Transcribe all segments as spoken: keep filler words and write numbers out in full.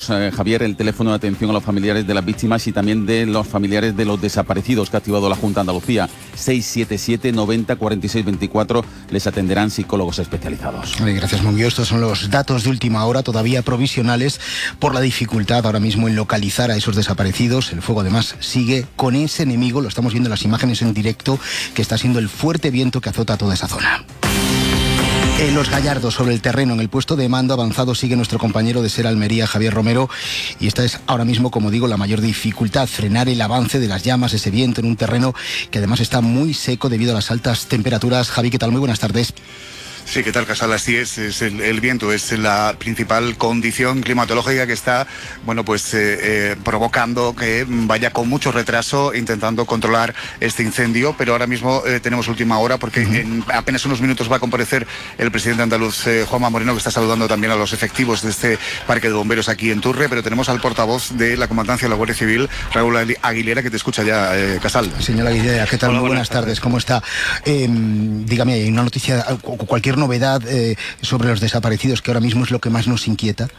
recordamos, eh, Javier, el teléfono de atención a los familiares de las víctimas y también de los familiares de los desaparecidos que ha activado la Junta de Andalucía. seis siete siete, noventa, cuarenta y seis, veinticuatro. Les atenderán psicólogos especializados. Gracias, Munguio. Estos son los datos de última hora, todavía provisionales, por la dificultad ahora mismo en localizar a esos desaparecidos. El fuego, además, sigue con ese enemigo. Lo estamos viendo en las imágenes en directo, que está siendo el fuerte viento que azota toda esa zona. En Los Gallardos, sobre el terreno, en el puesto de mando avanzado, sigue nuestro compañero de SER Almería, Javier Romero, y esta es ahora mismo, como digo, la mayor dificultad, frenar el avance de las llamas, ese viento en un terreno que además está muy seco debido a las altas temperaturas. Javi, ¿qué tal? Muy buenas tardes. Sí, ¿qué tal, Casal? Así es, es el, el viento es la principal condición climatológica que está, bueno, pues eh, eh, provocando que vaya con mucho retraso intentando controlar este incendio, pero ahora mismo eh, tenemos última hora porque uh-huh. en apenas unos minutos va a comparecer el presidente andaluz, eh, Juanma Moreno, que está saludando también a los efectivos de este parque de bomberos aquí en Turre, pero tenemos al portavoz de la Comandancia de la Guardia Civil, Raúl Aguilera, que te escucha ya, eh, Casal. Señor Aguilera, ¿qué tal? Hola, Muy buenas, buenas tardes. tardes, ¿cómo está? Eh, dígame, hay una noticia, cualquier novedad eh, sobre los desaparecidos, que ahora mismo es lo que más nos inquieta.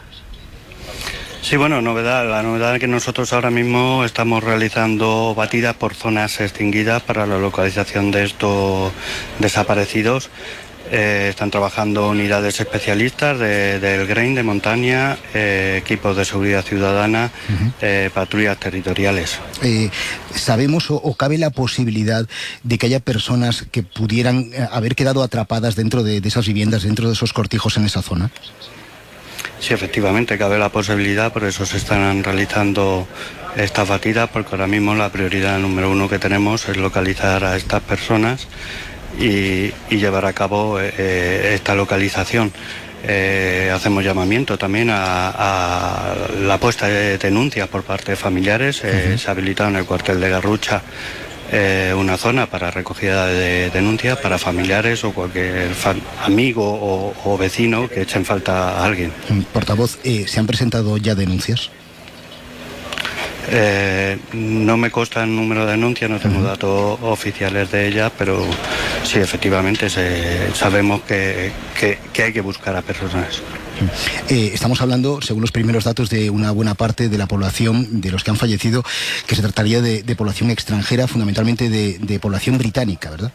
Sí, bueno, novedad. La novedad es que nosotros ahora mismo estamos realizando batidas por zonas extinguidas para la localización de estos desaparecidos. Eh, están trabajando unidades especialistas de, del Grain, de montaña, eh, equipos de seguridad ciudadana, uh-huh. eh, patrullas territoriales. Eh, ¿Sabemos o, o cabe la posibilidad de que haya personas que pudieran eh, haber quedado atrapadas dentro de, de esas viviendas, dentro de esos cortijos en esa zona? Sí, efectivamente, cabe la posibilidad, por eso se están realizando estas batidas, porque ahora mismo la prioridad número uno que tenemos es localizar a estas personas Y, y llevar a cabo eh, esta localización. Eh, hacemos llamamiento también a, a la puesta de denuncias por parte de familiares. Eh, uh-huh. Se ha habilitado en el cuartel de Garrucha eh, una zona para recogida de denuncias para familiares o cualquier fa- amigo o, o vecino que echen falta a alguien. Portavoz, eh, ¿se han presentado ya denuncias? Eh, no me consta el número de denuncias, no tengo uh-huh. datos oficiales de ellas, pero sí, efectivamente se, sabemos que, que, que hay que buscar a personas. Eh, estamos hablando, según los primeros datos, de una buena parte de la población, de los que han fallecido, que se trataría de, de población extranjera, fundamentalmente de, de población británica, ¿verdad?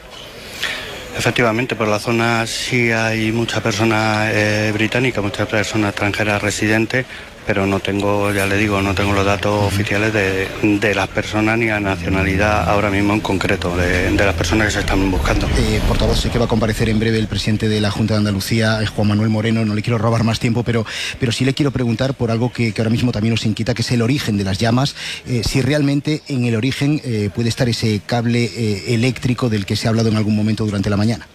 Efectivamente, por la zona sí hay mucha persona eh, británica, muchas personas extranjeras residentes, pero no tengo, ya le digo, no tengo los datos uh-huh. oficiales de, de las personas ni la nacionalidad ahora mismo en concreto, de, de las personas que se están buscando. Eh, portavoz, sé que va a comparecer en breve el presidente de la Junta de Andalucía, Juan Manuel Moreno, no le quiero robar más tiempo, pero, pero sí le quiero preguntar por algo que, que ahora mismo también nos inquieta, que es el origen de las llamas, eh, si realmente en el origen eh, puede estar ese cable eh, eléctrico del que se ha hablado en algún momento durante la mañana.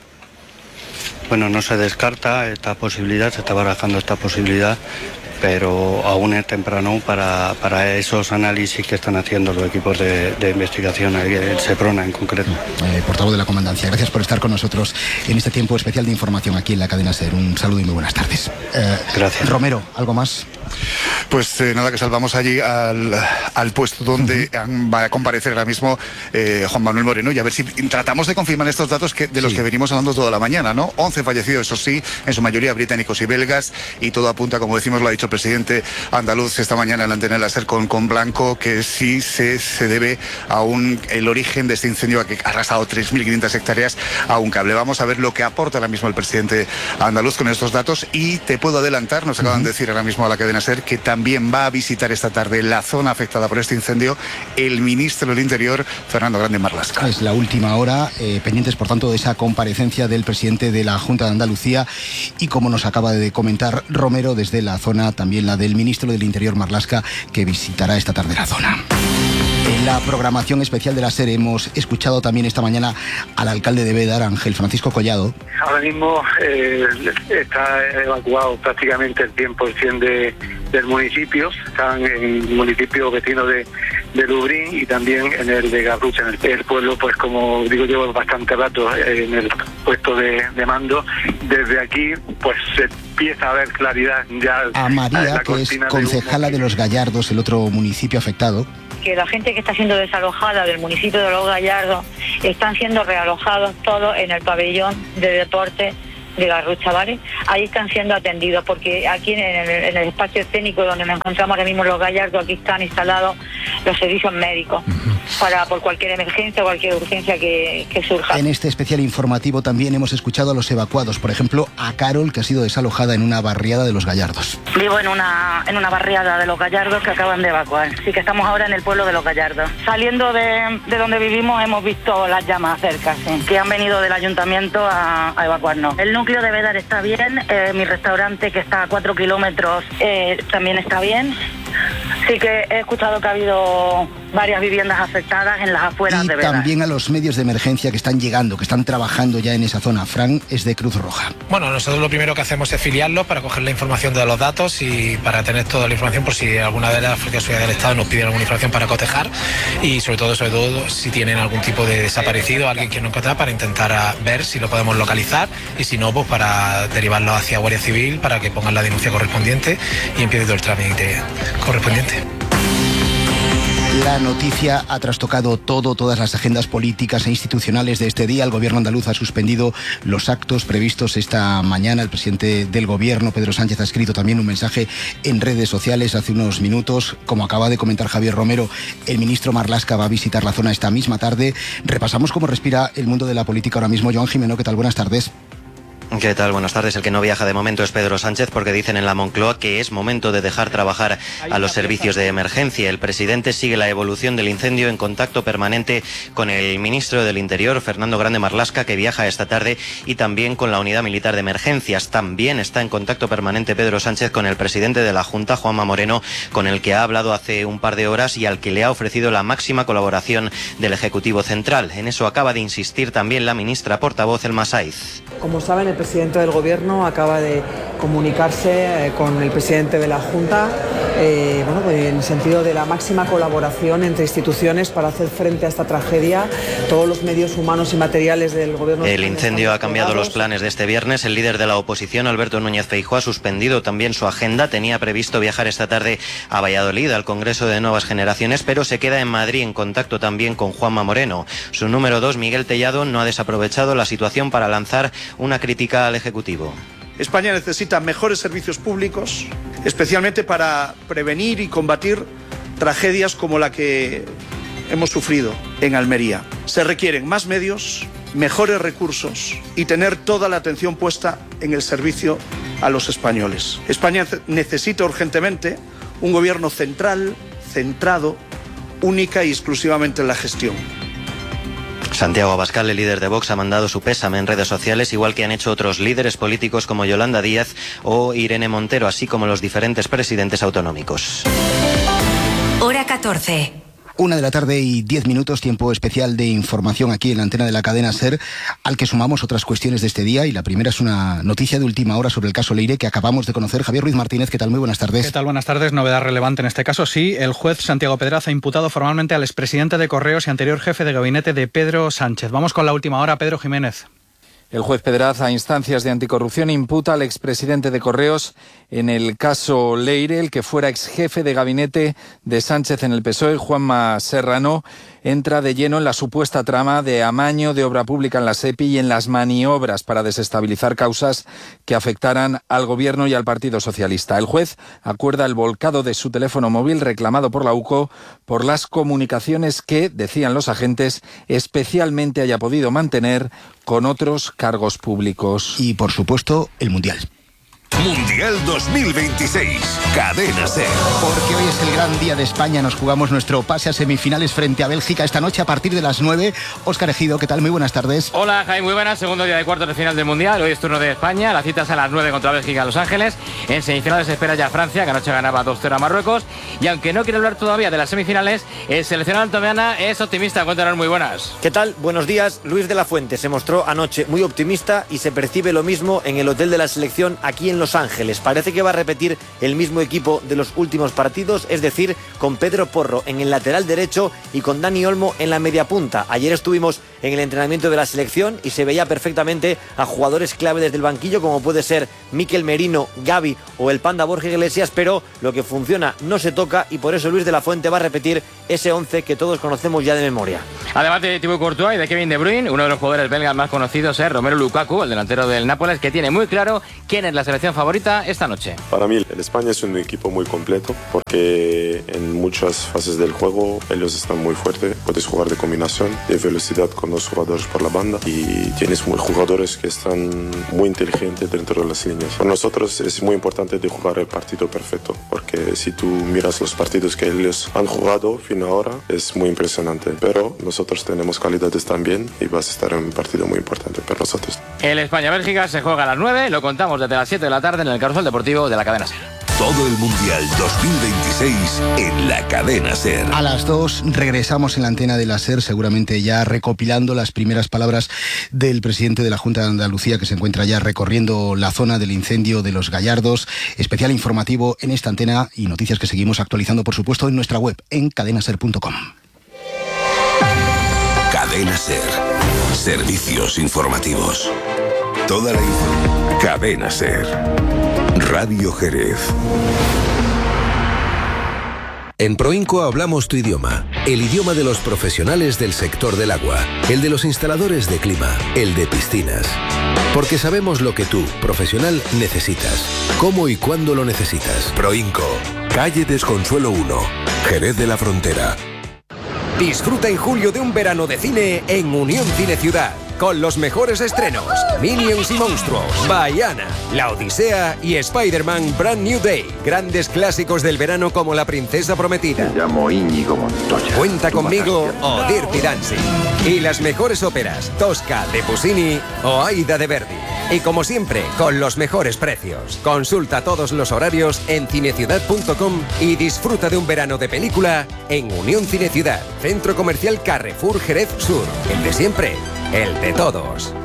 Bueno, no se descarta esta posibilidad, se está barajando esta posibilidad, pero aún es temprano para, para esos análisis que están haciendo los equipos de, de investigación, el SEPRONA en concreto. Eh, portavoz de la Comandancia, gracias por estar con nosotros en este tiempo especial de información aquí en la cadena SER. Un saludo y muy buenas tardes. Eh, gracias. Romero, ¿algo más? Pues eh, nada, que salvamos allí al, al puesto donde uh-huh. va a comparecer ahora mismo eh, Juan Manuel Moreno, y a ver si tratamos de confirmar estos datos que, de los sí. que venimos hablando toda la mañana, ¿no? once fallecidos, eso sí, en su mayoría británicos y belgas, y todo apunta, como decimos, lo ha dicho el presidente andaluz esta mañana en la antena de la SER con, con Blanco, que sí se, se debe a un, el origen de este incendio que ha arrasado tres mil quinientas hectáreas a un cable. Vamos a ver lo que aporta ahora mismo el presidente andaluz con estos datos, y te puedo adelantar, nos acaban uh-huh. de decir ahora mismo a la cadena SER, que también va a visitar esta tarde la zona afectada por este incendio el ministro del Interior, Fernando Grande Marlaska. Es la última hora, eh, pendientes por tanto de esa comparecencia del presidente de la Junta de Andalucía, y como nos acaba de comentar Romero, desde la zona también la del ministro del Interior Marlaska, que visitará esta tarde la zona. En la programación especial de la SER hemos escuchado también esta mañana al alcalde de Bédar, Ángel Francisco Collado. Ahora mismo eh, está evacuado prácticamente el cien por ciento de, del municipio. Están en municipios vecinos de, de Lubrín y también en el de Garrucha. En el, el pueblo, pues como digo, llevo bastante rato en el puesto de, de mando. Desde aquí, pues se empieza a ver claridad ya. A María, que es concejala de, de Los Gallardos, el otro municipio afectado. Que la gente que está siendo desalojada del municipio de Los Gallardos están siendo realojados todos en el pabellón de deporte de Garrucha, ¿vale? Ahí están siendo atendidos, porque aquí en el, en el espacio escénico donde nos encontramos ahora mismo Los Gallardos, aquí están instalados los servicios médicos uh-huh. para por cualquier emergencia o cualquier urgencia que, que surja. En este especial informativo también hemos escuchado a los evacuados, por ejemplo, a Carol, que ha sido desalojada en una barriada de Los Gallardos. Vivo en una, en una barriada de Los Gallardos que acaban de evacuar, así que estamos ahora en el pueblo de Los Gallardos. Saliendo de, de donde vivimos hemos visto las llamas cerca, sí, que han venido del ayuntamiento a, a evacuarnos. El núcleo de Bédar está bien, eh, mi restaurante que está a cuatro kilómetros eh, también está bien. Sí que he escuchado que ha habido varias viviendas afectadas en las afueras y de Bédar. Y también a los medios de emergencia que están llegando, que están trabajando ya en esa zona. Fran es de Cruz Roja. Bueno, nosotros lo primero que hacemos es filiarlos para coger la información de los datos y para tener toda la información por si alguna de las fuerzas de seguridad del Estado nos piden alguna información para cotejar y sobre todo, sobre todo si tienen algún tipo de desaparecido, alguien que no encontrar, para intentar ver si lo podemos localizar y si no, pues para derivarlo hacia Guardia Civil para que pongan la denuncia correspondiente y empiece todo el trámite correspondiente. La noticia ha trastocado todo, todas las agendas políticas e institucionales de este día. El gobierno andaluz ha suspendido los actos previstos esta mañana. El presidente del gobierno, Pedro Sánchez, ha escrito también un mensaje en redes sociales hace unos minutos. Como acaba de comentar Javier Romero, el ministro Marlaska va a visitar la zona esta misma tarde. Repasamos cómo respira el mundo de la política ahora mismo. Joan Jimeno, ¿qué tal? Buenas tardes. ¿Qué tal? Buenas tardes. El que no viaja de momento es Pedro Sánchez porque dicen en la Moncloa que es momento de dejar trabajar a los servicios de emergencia. El presidente sigue la evolución del incendio en contacto permanente con el ministro del Interior, Fernando Grande Marlaska, que viaja esta tarde, y también con la Unidad Militar de Emergencias. También está en contacto permanente Pedro Sánchez con el presidente de la Junta, Juanma Moreno, con el que ha hablado hace un par de horas y al que le ha ofrecido la máxima colaboración del Ejecutivo Central. En eso acaba de insistir también la ministra portavoz, Elma Saiz. Como saben, el presidente del Gobierno acaba de comunicarse eh, con el presidente de la Junta eh, bueno, pues en el sentido de la máxima colaboración entre instituciones para hacer frente a esta tragedia. Todos los medios humanos y materiales del Gobierno. El incendio ha cambiado los planes de este viernes. El líder de la oposición, Alberto Núñez Feijóo, ha suspendido también su agenda. Tenía previsto viajar esta tarde a Valladolid, al Congreso de Nuevas Generaciones, pero se queda en Madrid en contacto también con Juanma Moreno. Su número dos, Miguel Tellado, no ha desaprovechado la situación para lanzar una crítica al Ejecutivo. España necesita mejores servicios públicos, especialmente para prevenir y combatir tragedias como la que hemos sufrido en Almería. Se requieren más medios, mejores recursos y tener toda la atención puesta en el servicio a los españoles. España necesita urgentemente un gobierno central, centrado, única y exclusivamente en la gestión. Santiago Abascal, el líder de Vox, ha mandado su pésame en redes sociales, igual que han hecho otros líderes políticos como Yolanda Díaz o Irene Montero, así como los diferentes presidentes autonómicos. Hora catorce. Una de la tarde y diez minutos, tiempo especial de información aquí en la antena de la cadena SER, al que sumamos otras cuestiones de este día, y la primera es una noticia de última hora sobre el caso Leire que acabamos de conocer. Javier Ruiz Martínez, ¿qué tal? Muy buenas tardes. ¿Qué tal? Buenas tardes. Novedad relevante en este caso, sí. El juez Santiago Pedraz ha imputado formalmente al expresidente de Correos y anterior jefe de gabinete de Pedro Sánchez. Vamos con la última hora, Pedro Jiménez. El juez Pedraz, a instancias de anticorrupción, imputa al expresidente de Correos en el caso Leire, el que fuera exjefe de gabinete de Sánchez en el P S O E, Juanma Serrano, entra de lleno en la supuesta trama de amaño de obra pública en la SEPI y en las maniobras para desestabilizar causas que afectaran al Gobierno y al Partido Socialista. El juez acuerda el volcado de su teléfono móvil reclamado por la UCO por las comunicaciones que, decían los agentes, especialmente haya podido mantener con otros cargos públicos. Y, por supuesto, el Mundial. Mundial dos mil veintiséis, Cadena SER. Porque hoy es el gran día de España, nos jugamos nuestro pase a semifinales frente a Bélgica esta noche a partir de las nueve. Óscar Ejido, ¿qué tal? Muy buenas tardes. Hola, Jaime, muy buenas. Segundo día de cuartos de final del Mundial. Hoy es turno de España. La cita es a las nueve contra Bélgica en Los Ángeles. En semifinales se espera ya Francia, que anoche ganaba dos cero a Marruecos. Y aunque no quiere hablar todavía de las semifinales, el seleccionado antomeana es optimista. Cuéntanos, muy buenas. ¿Qué tal? Buenos días. Luis de la Fuente se mostró anoche muy optimista y se percibe lo mismo en el hotel de la selección aquí en Los Los Ángeles. Parece que va a repetir el mismo equipo de los últimos partidos, es decir, con Pedro Porro en el lateral derecho y con Dani Olmo en la media punta. Ayer estuvimos en el entrenamiento de la selección y se veía perfectamente a jugadores clave desde el banquillo, como puede ser Mikel Merino, Gavi o el Panda Borja Iglesias, pero lo que funciona no se toca y por eso Luis de la Fuente va a repetir ese once que todos conocemos ya de memoria. Además de Thibaut Courtois y de Kevin De Bruyne, uno de los jugadores belgas más conocidos es Romelu Lukaku, el delantero del Nápoles, que tiene muy claro quién es la selección favorita esta noche. Para mí, el España es un equipo muy completo porque en muchas fases del juego ellos están muy fuertes. Puedes jugar de combinación, de velocidad con los jugadores por la banda y tienes muy jugadores que están muy inteligentes dentro de las líneas. Para nosotros es muy importante de jugar el partido perfecto porque si tú miras los partidos que ellos han jugado fin ahora es muy impresionante, pero nosotros tenemos calidades también y vas a estar en un partido muy importante para nosotros. El España-Bélgica se juega a las nueve, lo contamos desde las siete de la tarde en el Carrusel Deportivo de la cadena SER. Todo el Mundial dos mil veintiséis en la cadena SER. A las dos regresamos en la antena de la SER, seguramente ya recopilando las primeras palabras del presidente de la Junta de Andalucía, que se encuentra ya recorriendo la zona del incendio de Los Gallardos. Especial informativo en esta antena y noticias que seguimos actualizando, por supuesto, en nuestra web, en cadena ser punto com. Cadena SER. Servicios informativos. Toda la info. Cadena SER. Radio Jerez. En Proinco hablamos tu idioma, el idioma de los profesionales del sector del agua, el de los instaladores de clima, el de piscinas. Porque sabemos lo que tú, profesional, necesitas, cómo y cuándo lo necesitas. Proinco, calle Desconsuelo uno, Jerez de la Frontera. Disfruta en julio de un verano de cine en Unión Cine Ciudad, con los mejores estrenos: Minions y Monstruos, Baiana, La Odisea y Spider-Man Brand New Day. Grandes clásicos del verano como La Princesa Prometida. Me llamo Íñigo Montoya. Cuenta conmigo o Dirty Dancing. Y las mejores óperas: Tosca de Puccini o Aida de Verdi. Y como siempre, con los mejores precios. Consulta todos los horarios en cineciudad punto com y disfruta de un verano de película en Unión Cine Ciudad, Centro Comercial Carrefour Jerez Sur. El de siempre, el de todos.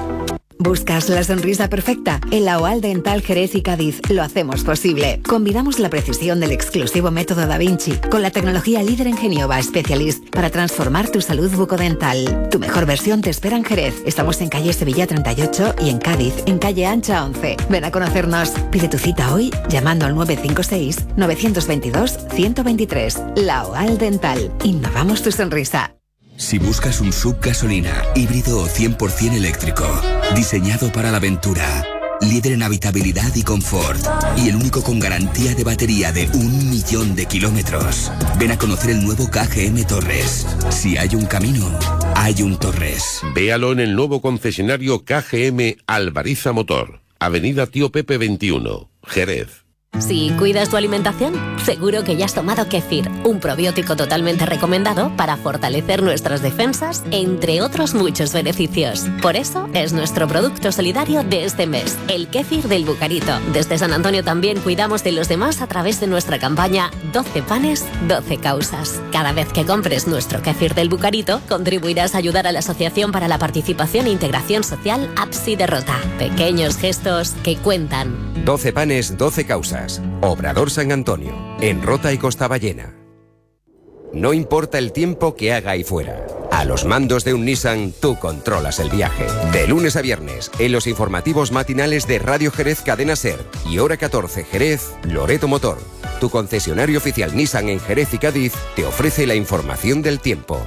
¿Buscas la sonrisa perfecta? En la OAL Dental Jerez y Cádiz lo hacemos posible. Combinamos la precisión del exclusivo método Da Vinci con la tecnología líder en Geniova Specialist para transformar tu salud bucodental. Tu mejor versión te espera en Jerez. Estamos en calle Sevilla treinta y ocho y en Cádiz, en calle Ancha once. Ven a conocernos. Pide tu cita hoy llamando al nueve cinco seis, nueve dos dos, uno cero dos tres. La OAL Dental. Innovamos tu sonrisa. Si buscas un sub gasolina, híbrido o cien por ciento eléctrico, diseñado para la aventura, líder en habitabilidad y confort, y el único con garantía de batería de un millón de kilómetros, ven a conocer el nuevo K G M Torres. Si hay un camino, hay un Torres. Véalo en el nuevo concesionario K G M Alvariza Motor, Avenida Tío Pepe veintiuno, Jerez. Si cuidas tu alimentación, seguro que ya has tomado kéfir, un probiótico totalmente recomendado para fortalecer nuestras defensas, entre otros muchos beneficios. Por eso es nuestro producto solidario de este mes, el kéfir del Bucarito. Desde San Antonio también cuidamos de los demás a través de nuestra campaña doce panes, doce causas. Cada vez que compres nuestro kéfir del Bucarito, contribuirás a ayudar a la Asociación para la Participación e Integración Social A P S I de Rota. Pequeños gestos que cuentan. doce panes, doce causas. Obrador San Antonio, en Rota y Costa Ballena. No importa el tiempo que haga ahí fuera. A los mandos de un Nissan, tú controlas el viaje. De lunes a viernes, en los informativos matinales de Radio Jerez Cadena SER y Hora catorce Jerez, Loreto Motor. Tu concesionario oficial Nissan en Jerez y Cádiz te ofrece la información del tiempo.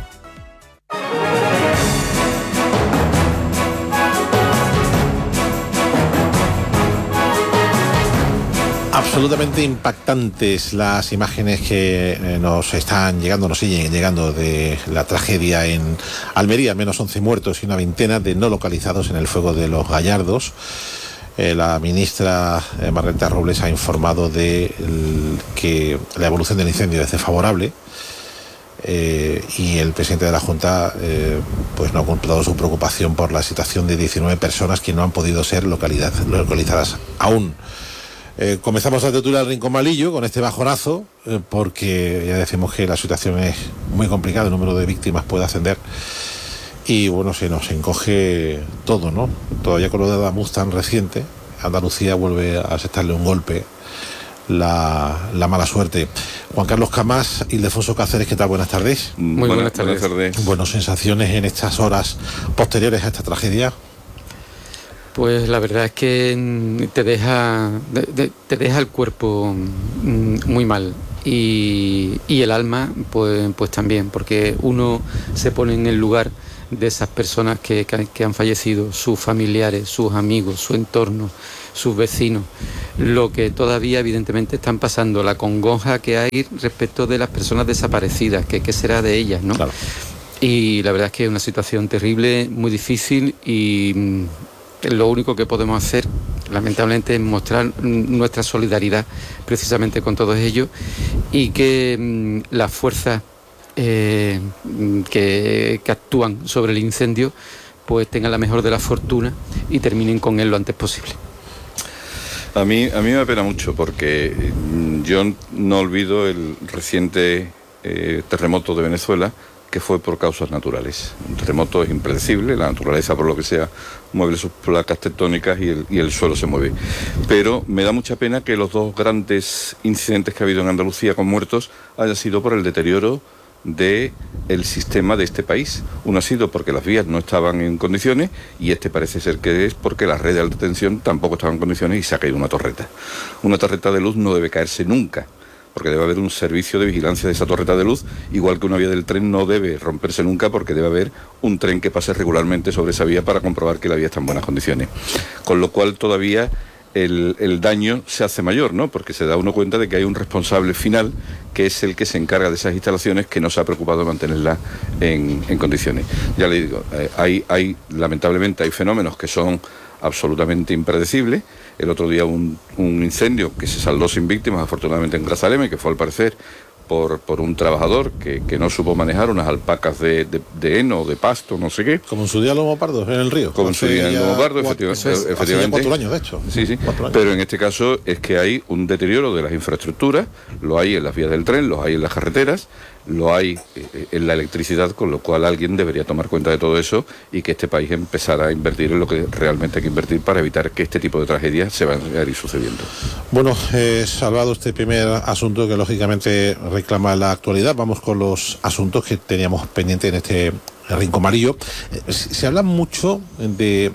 Absolutamente impactantes las imágenes que nos están llegando, nos siguen llegando de la tragedia en Almería, menos once muertos y una veintena de no localizados en el fuego de Los Gallardos. Eh, la ministra eh, Margarita Robles ha informado de el, que la evolución del incendio es desfavorable eh, y el presidente de la Junta eh, pues no ha ocultado su preocupación por la situación de diecinueve personas que no han podido ser localizadas aún. Eh, comenzamos la tertulia del Rincón Malillo con este bajonazo, eh, porque ya decimos que la situación es muy complicada, el número de víctimas puede ascender y bueno, se nos encoge todo, ¿no? Todavía con lo de Adamuz tan reciente, Andalucía vuelve a asestarle un golpe la, la mala suerte. Juan Carlos Camás, Ildefonso Cáceres, ¿qué tal? Buenas tardes. Muy buenas, buenas tardes. tardes. Bueno, sensaciones en estas horas posteriores a esta tragedia. Pues la verdad es que te deja, te deja el cuerpo muy mal y, y el alma pues, pues también, porque uno se pone en el lugar de esas personas que, que, que han fallecido, sus familiares, sus amigos, su entorno, sus vecinos, lo que todavía evidentemente están pasando, la congoja que hay respecto de las personas desaparecidas, que qué será de ellas, ¿no? Claro. Y la verdad es que es una situación terrible, muy difícil y lo único que podemos hacer, lamentablemente, es mostrar nuestra solidaridad precisamente con todos ellos y que mmm, las fuerzas eh, que, que actúan sobre el incendio pues tengan la mejor de la fortuna y terminen con él lo antes posible. A mí, a mí me apena mucho porque yo no olvido el reciente eh, terremoto de Venezuela, que fue por causas naturales. Un terremoto es impredecible, la naturaleza por lo que sea mueve sus placas tectónicas y el, y el suelo se mueve. Pero me da mucha pena que los dos grandes incidentes que ha habido en Andalucía con muertos hayan sido por el deterioro del sistema de este país. Uno ha sido porque las vías no estaban en condiciones y este parece ser que es porque la red de alta tensión tampoco estaba en condiciones y se ha caído una torreta. Una torreta de luz no debe caerse nunca, porque debe haber un servicio de vigilancia de esa torreta de luz, igual que una vía del tren no debe romperse nunca porque debe haber un tren que pase regularmente sobre esa vía para comprobar que la vía está en buenas condiciones. Con lo cual todavía el, el daño se hace mayor, ¿no? Porque se da uno cuenta de que hay un responsable final que es el que se encarga de esas instalaciones, que no se ha preocupado de mantenerlas en, en condiciones. Ya le digo, eh, hay, hay, lamentablemente hay fenómenos que son absolutamente impredecibles. El otro día un, un incendio que se saldó sin víctimas, afortunadamente en Grazaleme, que fue al parecer por, por un trabajador que, que no supo manejar unas alpacas de, de, de heno, de pasto, no sé qué. Como en su día Lomo Pardo, en el río. Como en su día en Lomo Pardo, efectiva, es, efectivamente. Hace cuatro años, de hecho. Sí, sí. Pero en este caso es que hay un deterioro de las infraestructuras, lo hay en las vías del tren, lo hay en las carreteras, lo hay en la electricidad, con lo cual alguien debería tomar cuenta de todo eso y que este país empezara a invertir en lo que realmente hay que invertir para evitar que este tipo de tragedias se vayan a ir sucediendo. Bueno, eh, salvado este primer asunto que lógicamente reclama la actualidad, vamos con los asuntos que teníamos pendientes en este rincón amarillo. Eh, se habla mucho de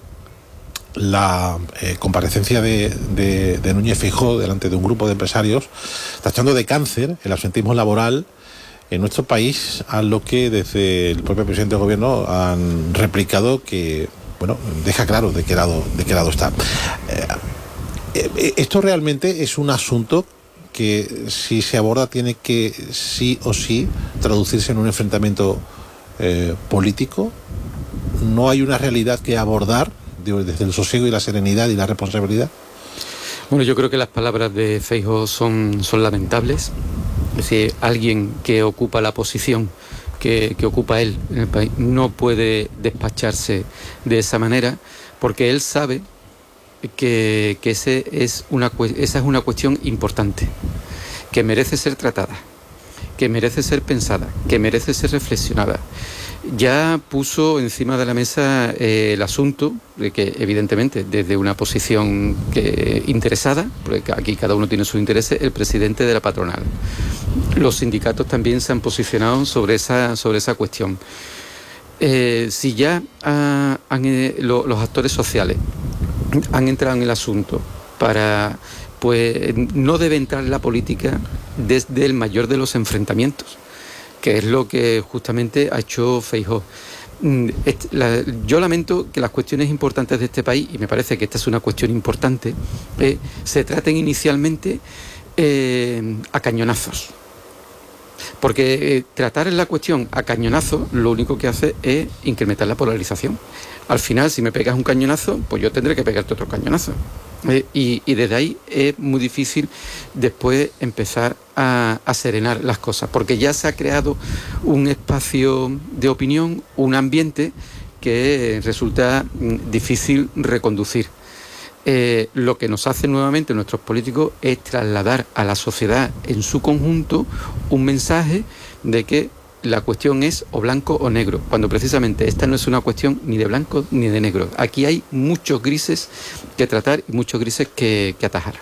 la eh, comparecencia de, de, de Núñez Feijóo delante de un grupo de empresarios tachando de cáncer el absentismo laboral en nuestro país, a lo que desde el propio presidente del gobierno han replicado que, bueno, deja claro de qué lado, de qué lado está. Eh, eh, esto realmente es un asunto que, si se aborda, tiene que sí o sí traducirse en un enfrentamiento eh, político. No hay una realidad que abordar desde el sosiego y la serenidad y la responsabilidad. Bueno, yo creo que las palabras de Feijóo son, son lamentables. Es decir, alguien que ocupa la posición que, que ocupa él en el país no puede despacharse de esa manera, porque él sabe que, que ese es una, esa es una cuestión importante, que merece ser tratada, que merece ser pensada, que merece ser reflexionada. Ya puso encima de la mesa eh, el asunto de que, evidentemente, desde una posición que, interesada, porque aquí cada uno tiene sus intereses, el presidente de la patronal. Los sindicatos también se han posicionado sobre esa, sobre esa cuestión. Eh, si ya ha, han, eh, lo, los actores sociales han entrado en el asunto para, pues no debe entrar en la política desde el mayor de los enfrentamientos, que es lo que justamente ha hecho Feijóo. Yo lamento que las cuestiones importantes de este país, y me parece que esta es una cuestión importante, eh, se traten inicialmente eh, a cañonazos. Porque eh, tratar la cuestión a cañonazo lo único que hace es incrementar la polarización. Al final, si me pegas un cañonazo, pues yo tendré que pegarte otro cañonazo. Eh, y, y desde ahí es muy difícil después empezar a, a serenar las cosas, porque ya se ha creado un espacio de opinión, un ambiente que resulta difícil reconducir. Eh, lo que nos hace nuevamente nuestros políticos es trasladar a la sociedad en su conjunto un mensaje de que la cuestión es o blanco o negro, cuando precisamente esta no es una cuestión ni de blanco ni de negro. Aquí hay muchos grises que tratar y muchos grises que, que atajar.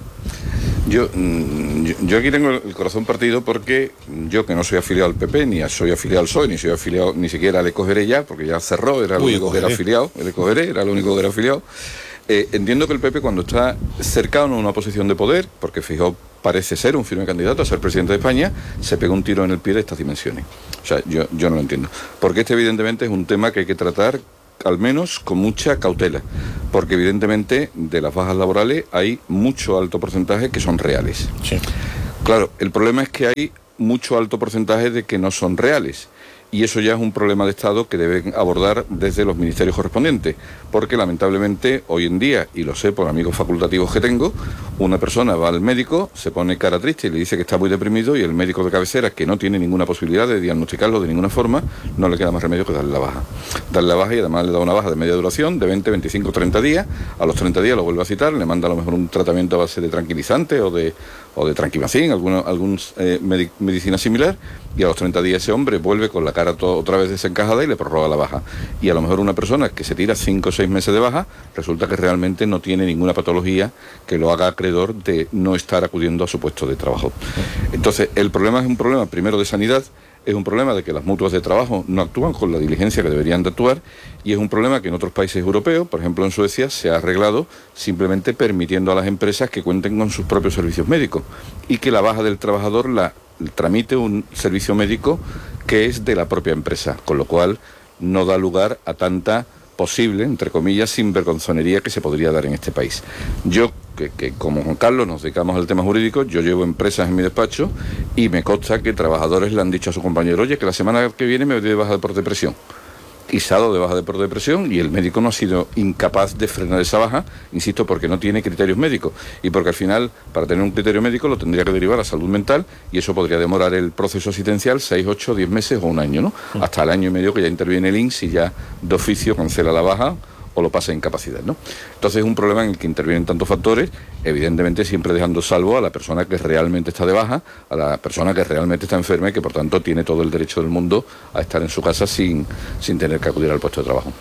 Yo, yo, yo aquí tengo el corazón partido porque yo, que no soy afiliado al P P, ni soy afiliado al P S O E, ni soy afiliado ni siquiera al Ecogeré ya, porque ya cerró, era lo Uy, único que era afiliado, el Ecogeré era lo único que era afiliado. Eh, entiendo que el P P, cuando está cercano a una posición de poder, porque Feijóo parece ser un firme candidato a ser presidente de España, se pega un tiro en el pie de estas dimensiones. O sea, yo, yo no lo entiendo. Porque este evidentemente es un tema que hay que tratar al menos con mucha cautela, porque evidentemente de las bajas laborales hay mucho alto porcentaje que son reales. Sí. Claro, el problema es que hay mucho alto porcentaje de que no son reales. Y eso ya es un problema de Estado que deben abordar desde los ministerios correspondientes, porque lamentablemente hoy en día, y lo sé por amigos facultativos que tengo, una persona va al médico, se pone cara triste y le dice que está muy deprimido, y el médico de cabecera, que no tiene ninguna posibilidad de diagnosticarlo de ninguna forma, no le queda más remedio que darle la baja. Darle la baja, y además le da una baja de media duración de veinte, veinticinco, treinta días, a los treinta días lo vuelve a citar, le manda a lo mejor un tratamiento a base de tranquilizante o de, o de tranquimacín, alguna algún, eh, medic, medicina similar, y a los treinta días ese hombre vuelve con la cara todo, otra vez desencajada y le prorroga la baja. Y a lo mejor una persona que se tira cinco o seis meses de baja, resulta que realmente no tiene ninguna patología que lo haga acreedor de no estar acudiendo a su puesto de trabajo. Entonces, el problema es un problema primero de sanidad, es un problema de que las mutuas de trabajo no actúan con la diligencia que deberían de actuar, y es un problema que en otros países europeos, por ejemplo en Suecia, se ha arreglado simplemente permitiendo a las empresas que cuenten con sus propios servicios médicos, y que la baja del trabajador la tramite un servicio médico que es de la propia empresa, con lo cual no da lugar a tanta posible, entre comillas, sinvergonzonería que se podría dar en este país. Yo, que, que como Juan Carlos nos dedicamos al tema jurídico, yo llevo empresas en mi despacho y me consta que trabajadores le han dicho a su compañero: oye, que la semana que viene me voy de baja por depresión. Y se ha dado de baja de por depresión, y el médico no ha sido incapaz de frenar esa baja, insisto, porque no tiene criterios médicos, y porque al final, para tener un criterio médico, lo tendría que derivar a salud mental, y eso podría demorar el proceso asistencial seis, ocho, diez meses o un año, ¿no? Sí. Hasta el año y medio que ya interviene el I N S S y ya de oficio cancela la baja o lo pasa a incapacidad, ¿no? Entonces es un problema en el que intervienen tantos factores, evidentemente siempre dejando salvo a la persona que realmente está de baja, a la persona que realmente está enferma y que por tanto tiene todo el derecho del mundo a estar en su casa sin, sin tener que acudir al puesto de trabajo.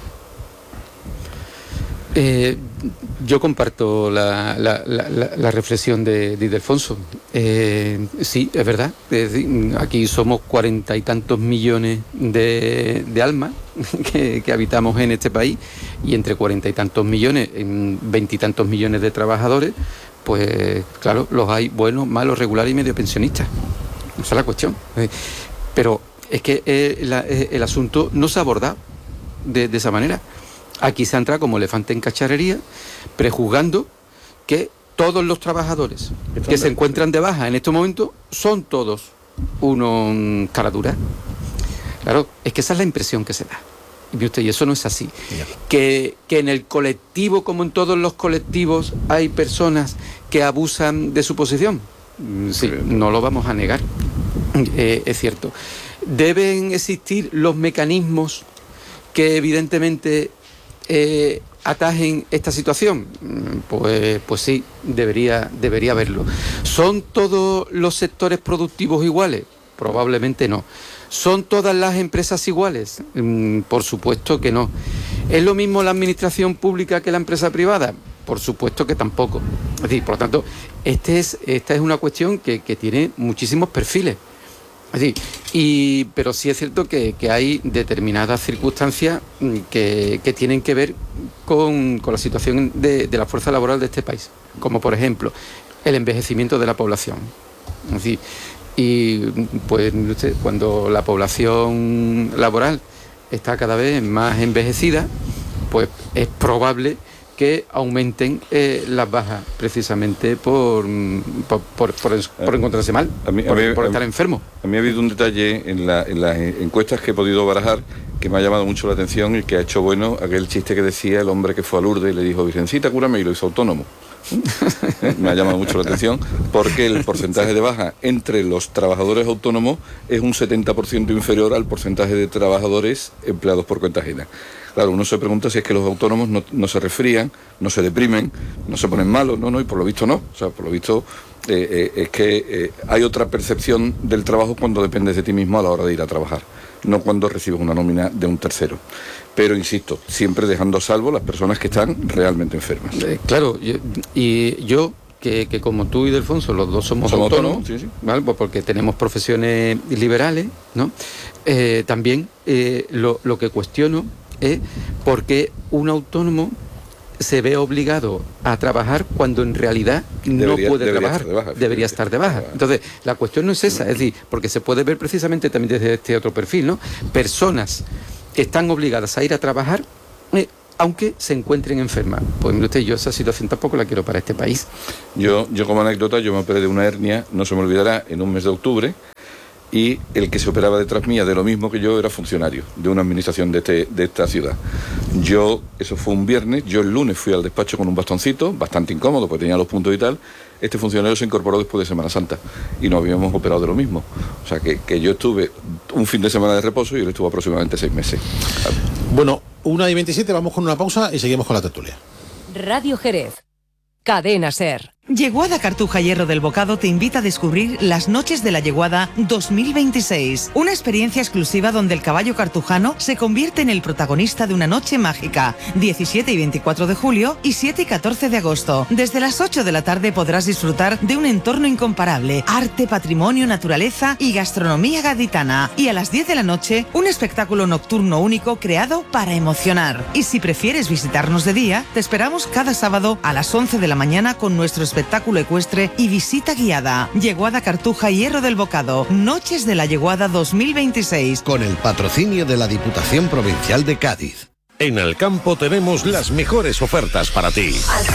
Eh, yo comparto la, la, la, la reflexión de, de Ildefonso. Eh, sí, es verdad. Es decir, aquí somos cuarenta y tantos millones de, de almas que, que habitamos en este país, y entre cuarenta y tantos millones, en veintitantos millones de trabajadores, pues claro, los hay buenos, malos, regulares y medio pensionistas. Esa es la cuestión. Pero es que eh, la, el asunto no se ha abordado de, de esa manera. Aquí se entra como elefante en cacharrería, prejuzgando que todos los trabajadores que se encuentran de baja en estos momentos son todos unos caraduras. Claro, es que esa es la impresión que se da. Y usted, y eso no es así. Que, que en el colectivo, como en todos los colectivos, hay personas que abusan de su posición. Sí, no lo vamos a negar. Eh, es cierto. Deben existir los mecanismos que evidentemente Eh, atajen esta situación. Pues, pues sí, debería, debería haberlo. ¿Son todos los sectores productivos iguales? Probablemente no. ¿Son todas las empresas iguales? Mm, por supuesto que no. ¿Es lo mismo la administración pública que la empresa privada? Por supuesto que tampoco. Es decir, por lo tanto, este es, esta es una cuestión que, que tiene muchísimos perfiles. Sí, y, pero sí es cierto que, que hay determinadas circunstancias que, que tienen que ver con, con la situación de, de la fuerza laboral de este país, como por ejemplo el envejecimiento de la población. Es decir, y pues cuando la población laboral está cada vez más envejecida, pues es probable que aumenten eh, las bajas precisamente por por, por, por, por encontrarse mal, a mí, por, a mí, por estar a mí, enfermo. A mí ha habido un detalle en, la, en las encuestas que he podido barajar que me ha llamado mucho la atención y que ha hecho bueno aquel chiste que decía el hombre que fue a Lourdes y le dijo: Virgencita, cúrame, y lo hizo autónomo. ¿Eh? Me ha llamado mucho la atención porque el porcentaje de baja entre los trabajadores autónomos es un setenta por ciento inferior al porcentaje de trabajadores empleados por cuenta ajena. Claro, uno se pregunta si es que los autónomos no, no se resfrían, no se deprimen, no se ponen malos, no, no, y por lo visto no. O sea, por lo visto eh, eh, es que eh, hay otra percepción del trabajo cuando dependes de ti mismo a la hora de ir a trabajar, no cuando recibes una nómina de un tercero. Pero insisto, siempre dejando a salvo las personas que están realmente enfermas. Eh, claro, y, y yo, que, que como tú y Delfonso, los dos somos, somos autónomos, autónomos sí, sí. ¿vale? Pues porque tenemos profesiones liberales, ¿no? Eh, también eh, lo, lo que cuestiono es por qué un autónomo se ve obligado a trabajar cuando en realidad Debería, no puede debería trabajar, estar de baja, debería estar de baja. Entonces, la cuestión no es esa, es decir, porque se puede ver precisamente también desde este otro perfil, ¿no? Personas que están obligadas a ir a trabajar, eh, aunque se encuentren enfermas. Pues mire usted, yo esa situación tampoco la quiero para este país. Yo, yo como anécdota, yo me operé de una hernia, no se me olvidará, en un mes de octubre, y el que se operaba detrás mía de lo mismo que yo era funcionario de una administración de, este, de esta ciudad. Yo, eso fue un viernes, yo el lunes fui al despacho con un bastoncito, bastante incómodo porque tenía los puntos y tal. Este funcionario se incorporó después de Semana Santa y nos habíamos operado de lo mismo. O sea que, que yo estuve un fin de semana de reposo y él estuvo aproximadamente seis meses. Bueno, una y veintisiete, vamos con una pausa y seguimos con la tertulia. Radio Jerez. Cadena SER. Yeguada Cartuja Hierro del Bocado te invita a descubrir las Noches de la Yeguada dos mil veintiséis, una experiencia exclusiva donde el caballo cartujano se convierte en el protagonista de una noche mágica, diecisiete y veinticuatro de julio y siete y catorce de agosto. Desde las ocho de la tarde podrás disfrutar de un entorno incomparable, arte, patrimonio, naturaleza y gastronomía gaditana. Y a las diez de la noche, un espectáculo nocturno único creado para emocionar. Y si prefieres visitarnos de día, te esperamos cada sábado a las once de la mañana con nuestro espectáculo ecuestre y visita guiada. Yeguada Cartuja Hierro del Bocado. Noches de la Yeguada dos mil veintiséis. Con el patrocinio de la Diputación Provincial de Cádiz. En Alcampo tenemos las mejores ofertas para ti.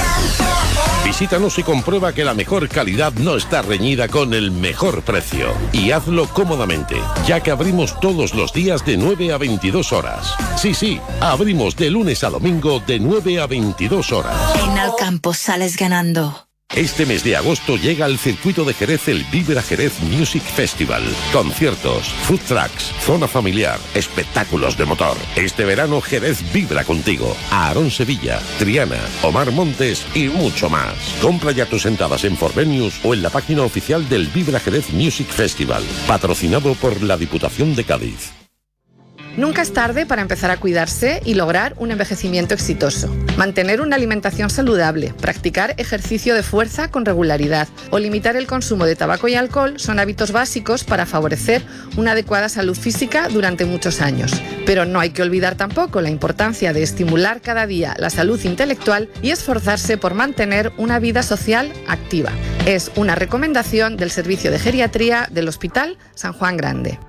Visítanos y comprueba que la mejor calidad no está reñida con el mejor precio. Y hazlo cómodamente, ya que abrimos todos los días de nueve a veintidós horas. Sí, sí, abrimos de lunes a domingo de nueve a veintidós horas. En Alcampo sales ganando. Este mes de agosto llega al circuito de Jerez el Vibra Jerez Music Festival. Conciertos, food trucks, zona familiar, espectáculos de motor. Este verano Jerez vibra contigo. Aarón Sevilla, Triana, Omar Montes y mucho más. Compra ya tus entradas en Forvenius o en la página oficial del Vibra Jerez Music Festival. Patrocinado por la Diputación de Cádiz. Nunca es tarde para empezar a cuidarse y lograr un envejecimiento exitoso. Mantener una alimentación saludable, practicar ejercicio de fuerza con regularidad o limitar el consumo de tabaco y alcohol son hábitos básicos para favorecer una adecuada salud física durante muchos años. Pero no hay que olvidar tampoco la importancia de estimular cada día la salud intelectual y esforzarse por mantener una vida social activa. Es una recomendación del Servicio de Geriatría del Hospital San Juan Grande.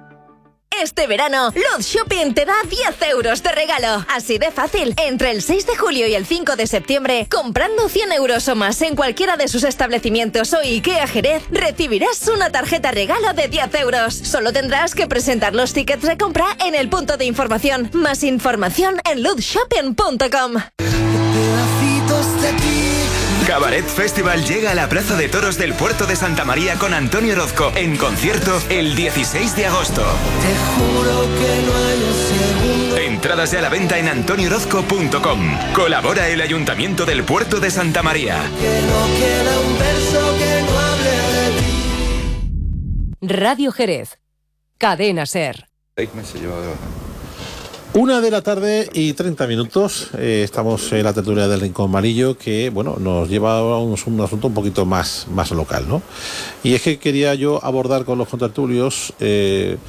Este verano, Luz Shopping te da diez euros de regalo. Así de fácil. Entre el seis de julio y el cinco de septiembre, comprando cien euros o más en cualquiera de sus establecimientos o IKEA Jerez, recibirás una tarjeta regalo de diez euros. Solo tendrás que presentar los tickets de compra en el punto de información. Más información en luz shopping punto com. Cabaret Festival llega a la Plaza de Toros del Puerto de Santa María con Antonio Orozco en concierto el dieciséis de agosto. Te juro que no hay un segundo. Entradas ya a la venta en antonio orozco punto com. Colabora el Ayuntamiento del Puerto de Santa María. Que no queda un verso que no hable de ti. Radio Jerez. Cadena SER. Seis meses lleva de baja. Una de la tarde y treinta minutos, eh, estamos en la tertulia del Rincón Amarillo, que bueno, nos lleva a un, un asunto un poquito más, más local, ¿no? Y es que quería yo abordar con los contertulios eh,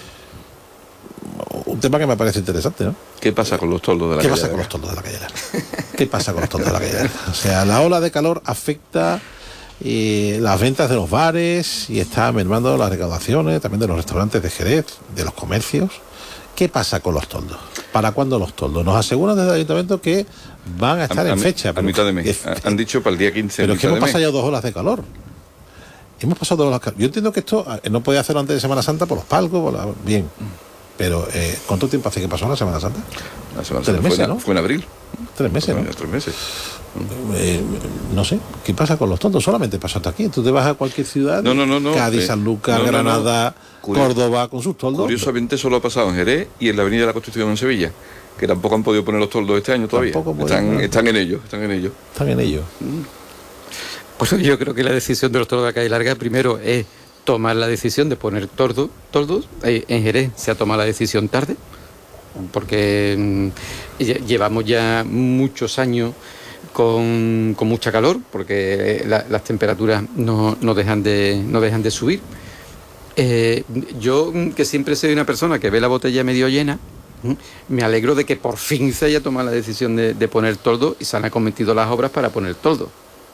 un tema que me parece interesante, ¿no? ¿Qué pasa con los toldos de la ¿Qué calle? pasa con los toldos de la calle? ¿Qué pasa con los toldos de la calle? O sea, la ola de calor afecta eh, las ventas de los bares y está mermando las recaudaciones también de los restaurantes de Jerez, de los comercios. ¿Qué pasa con los toldos? ¿Para cuándo los toldos? Nos aseguran desde el ayuntamiento que van a estar a, en a fecha. A mitad de mes. Es, Han dicho para el día quince. Pero es que hemos pasado ya dos olas de calor. Hemos pasado dos olas de calor. Yo entiendo que esto no podía hacerlo antes de Semana Santa por los palcos, por la... bien. Pero, eh, ¿cuánto tiempo hace que pasó la Semana Santa? La Semana Tres Santa meses, fue, ¿no? Fue en abril. Tres meses, ¿no? Tres meses. Eh, no sé, ¿qué pasa con los toldos? Solamente pasa hasta aquí. Tú te vas a cualquier ciudad, no, no, no, no, Cádiz, eh, Sanlúcar, no, no, Granada, no. Córdoba, con sus toldos. Curiosamente solo ha pasado en Jerez y en la Avenida de la Constitución en Sevilla, que tampoco han podido poner los toldos este año todavía. Están, están en ello, están en ello. Están en ello. Pues yo creo que la decisión de los tordos de la calle larga primero es tomar la decisión de poner tordos. tordos. En Jerez se ha tomado la decisión tarde, porque mm, llevamos ya muchos años con, con mucha calor, porque la, las temperaturas no, no, dejan de, no dejan de subir. Eh, yo, que siempre soy una persona que ve la botella medio llena, me alegro de que por fin se haya tomado la decisión de, de poner toldo y se han acometido las obras para poner toldo.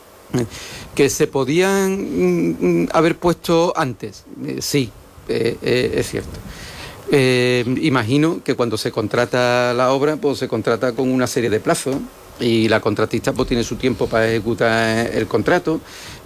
Que se podían mm, haber puesto antes, eh, sí, eh, eh, es cierto. Eh, imagino que cuando se contrata la obra, pues se contrata con una serie de plazos y la contratista pues tiene su tiempo para ejecutar el contrato,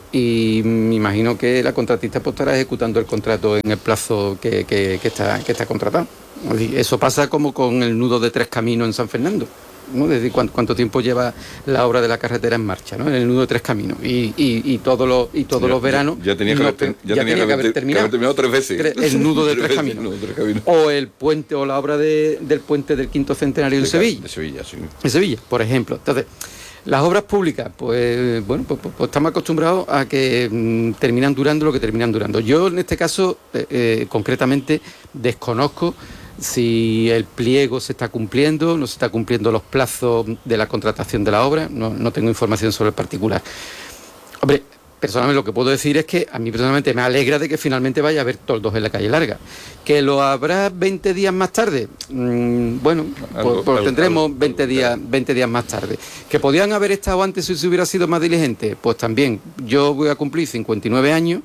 y me imagino que la contratista pues estará ejecutando el contrato en el plazo que, que, que, está, que está contratado. Eso pasa como con el nudo de Tres Caminos en San Fernando, ¿no? Desde cuánto, cuánto tiempo lleva la obra de la carretera en marcha, ¿no? En el nudo de Tres Caminos, y, y, y todos los y todos ya, los veranos ya, ya tenía que, no, haber, ya ya tenía que, haber, que haber terminado, terminado tres veces el nudo de Tres Caminos, o el puente o la obra de, del puente del quinto centenario de, de Sevilla de Sevilla sí. de Sevilla, por ejemplo. Entonces, las obras públicas, pues bueno, pues, pues, pues estamos acostumbrados a que mmm, terminan durando lo que terminan durando. Yo en este caso, eh, eh, concretamente, desconozco si el pliego se está cumpliendo, no se está cumpliendo los plazos de la contratación de la obra, no, no tengo información sobre el particular. Hombre, personalmente lo que puedo decir es que a mí personalmente me alegra de que finalmente vaya a haber toldos en la calle larga. ¿Que lo habrá veinte días más tarde? Mm, bueno, algo, pues, pues algo, tendremos algo, veinte, días, veinte días más tarde. ¿Que podían haber estado antes si se hubiera sido más diligente? Pues también. Yo voy a cumplir cincuenta y nueve años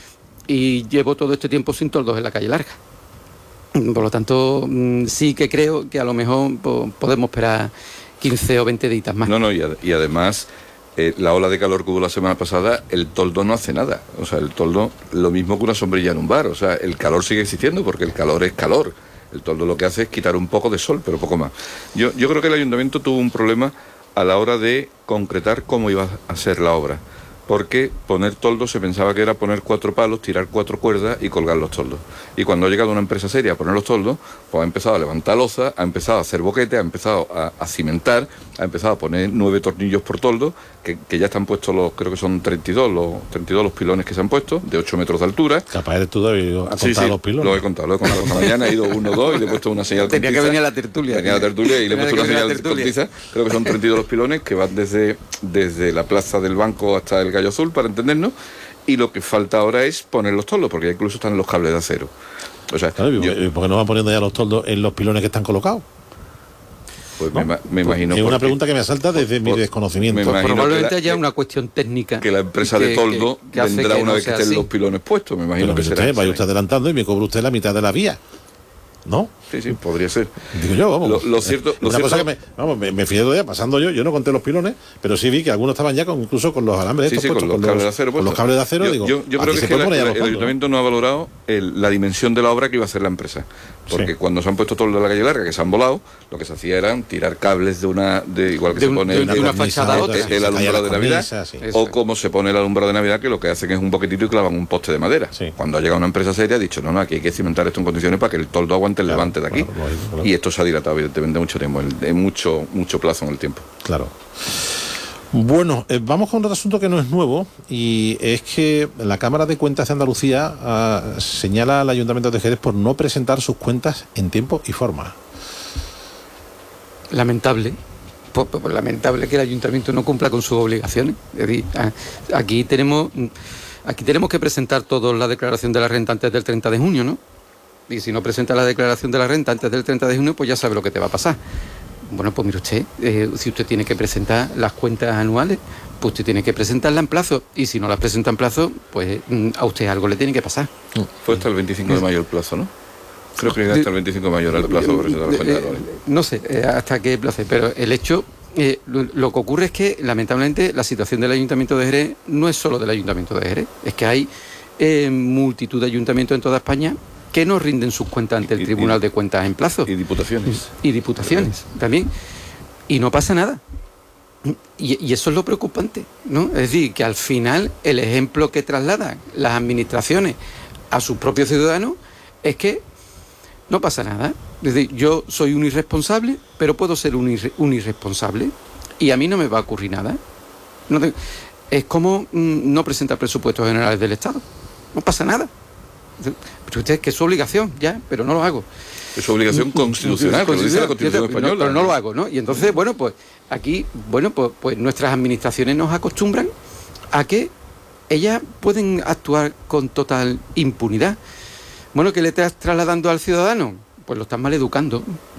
y llevo todo este tiempo sin toldos en la calle larga. Por lo tanto, sí que creo que a lo mejor podemos esperar quince o veinte días más. No, no, y, ad- y además, eh, la ola de calor que hubo la semana pasada, el toldo no hace nada. O sea, el toldo, lo mismo que una sombrilla en un bar. O sea, el calor sigue existiendo porque el calor es calor. El toldo lo que hace es quitar un poco de sol, pero poco más. Yo, yo creo que el ayuntamiento tuvo un problema a la hora de concretar cómo iba a ser la obra. Porque poner toldo se pensaba que era poner cuatro palos, tirar cuatro cuerdas y colgar los toldos. Y cuando ha llegado una empresa seria a poner los toldos, pues ha empezado a levantar loza, ha empezado a hacer boquete, ha empezado a, a cimentar, ha empezado a poner nueve tornillos por toldo, que, que ya están puestos los, creo que son treinta y dos, los treinta y dos los pilones que se han puesto, de ocho metros de altura. Capaz eres tú, David, a contar sí, sí, los pilones. Lo he contado, lo he contado. Esta mañana he ido uno, dos y le he puesto una señal. Tenía con que tiza. venir a la tertulia. Venía a la tertulia y le he puesto una señal con tertulia. tiza. Creo que son treinta y dos los pilones que van desde, desde la plaza del Banco hasta el Gallo Azul, para entendernos. Y lo que falta ahora es poner los toldos, porque ya incluso están los cables de acero. O sea, claro, yo, ¿por qué no van poniendo ya los toldos en los pilones que están colocados? Pues ¿no? me, me imagino. Es una porque, pregunta que me asalta desde por, mi desconocimiento. Pues probablemente la, haya que, una cuestión técnica. Que la empresa que, de toldo que, que vendrá que una no vez que estén así. los pilones puestos, me imagino. Pero que usted, será. vaya usted adelantando y me cobra usted la mitad de la vía. ¿No? Sí, sí, podría ser. Digo yo, vamos. Lo, lo cierto, lo una cierto... cosa que me, vamos, me, me fijé todavía pasando yo, yo no conté los pilones, pero sí vi que algunos estaban ya con, incluso con los alambres sí, estos sí, puestos, con los cables de acero. Con los cables de acero, yo, digo, yo, yo creo que, es que la, la, el toldos, ayuntamiento ¿no? no ha valorado el, la dimensión de la obra que iba a hacer la empresa. Porque sí. cuando se han puesto todos de la calle larga, que se han volado, lo que se hacía era tirar cables de una, de igual que de se un, pone de el, una, de una fachada a otra. El, el alumbrado de Navidad, sí. o como se pone el alumbrado de Navidad, que lo que hacen es un boquetito y clavan un poste de madera. Sí. Cuando ha llegado una empresa seria, ha dicho, no, no, aquí hay que cimentar esto en condiciones para que el toldo aguante el claro, levante de aquí. Claro, claro, claro. Y esto se ha dilatado, evidentemente, mucho tiempo, de mucho, mucho plazo en el tiempo. Claro. Bueno, eh, vamos con otro asunto que no es nuevo, y es que la Cámara de Cuentas de Andalucía uh, señala al Ayuntamiento de Jerez por no presentar sus cuentas en tiempo y forma. Lamentable. Pues, pues, lamentable que el Ayuntamiento no cumpla con sus obligaciones. Es decir, aquí tenemos, aquí tenemos que presentar todos la declaración de la renta antes del treinta de junio, ¿no? Y si no presenta la declaración de la renta antes del treinta de junio, pues ya sabe lo que te va a pasar. Bueno, pues mire usted, eh, si usted tiene que presentar las cuentas anuales, pues usted tiene que presentarlas en plazo. Y si no las presenta en plazo, pues a usted algo le tiene que pasar. Fue hasta el veinticinco de mayo el plazo, ¿no? Creo que hasta el veinticinco de mayo era el plazo para presentar las cuentas anuales. No sé eh, hasta qué plazo, pero el hecho... Eh, lo, lo que ocurre es que, lamentablemente, la situación del Ayuntamiento de Jerez no es solo del Ayuntamiento de Jerez. Es que hay eh, multitud de ayuntamientos en toda España que no rinden sus cuentas ante el y, Tribunal y, de Cuentas en plazo. Y diputaciones. Y diputaciones sí. también. Y no pasa nada. Y, y eso es lo preocupante, ¿no? Es decir, que al final el ejemplo que trasladan las administraciones a sus propios ciudadanos es que no pasa nada. Es decir, yo soy un irresponsable, pero puedo ser un, irre, un irresponsable y a mí no me va a ocurrir nada. No te, es como mmm, no presentar presupuestos generales del Estado. No pasa nada. Pero usted, que es su obligación, ya, pero no lo hago. Es su obligación constitucional, que lo dice la Constitución española. No, pero no lo hago, ¿no? Y entonces, bueno, pues aquí, bueno, pues, pues nuestras administraciones nos acostumbran a que ellas pueden actuar con total impunidad. Bueno, ¿qué le estás trasladando al ciudadano? Pues lo estás mal educando.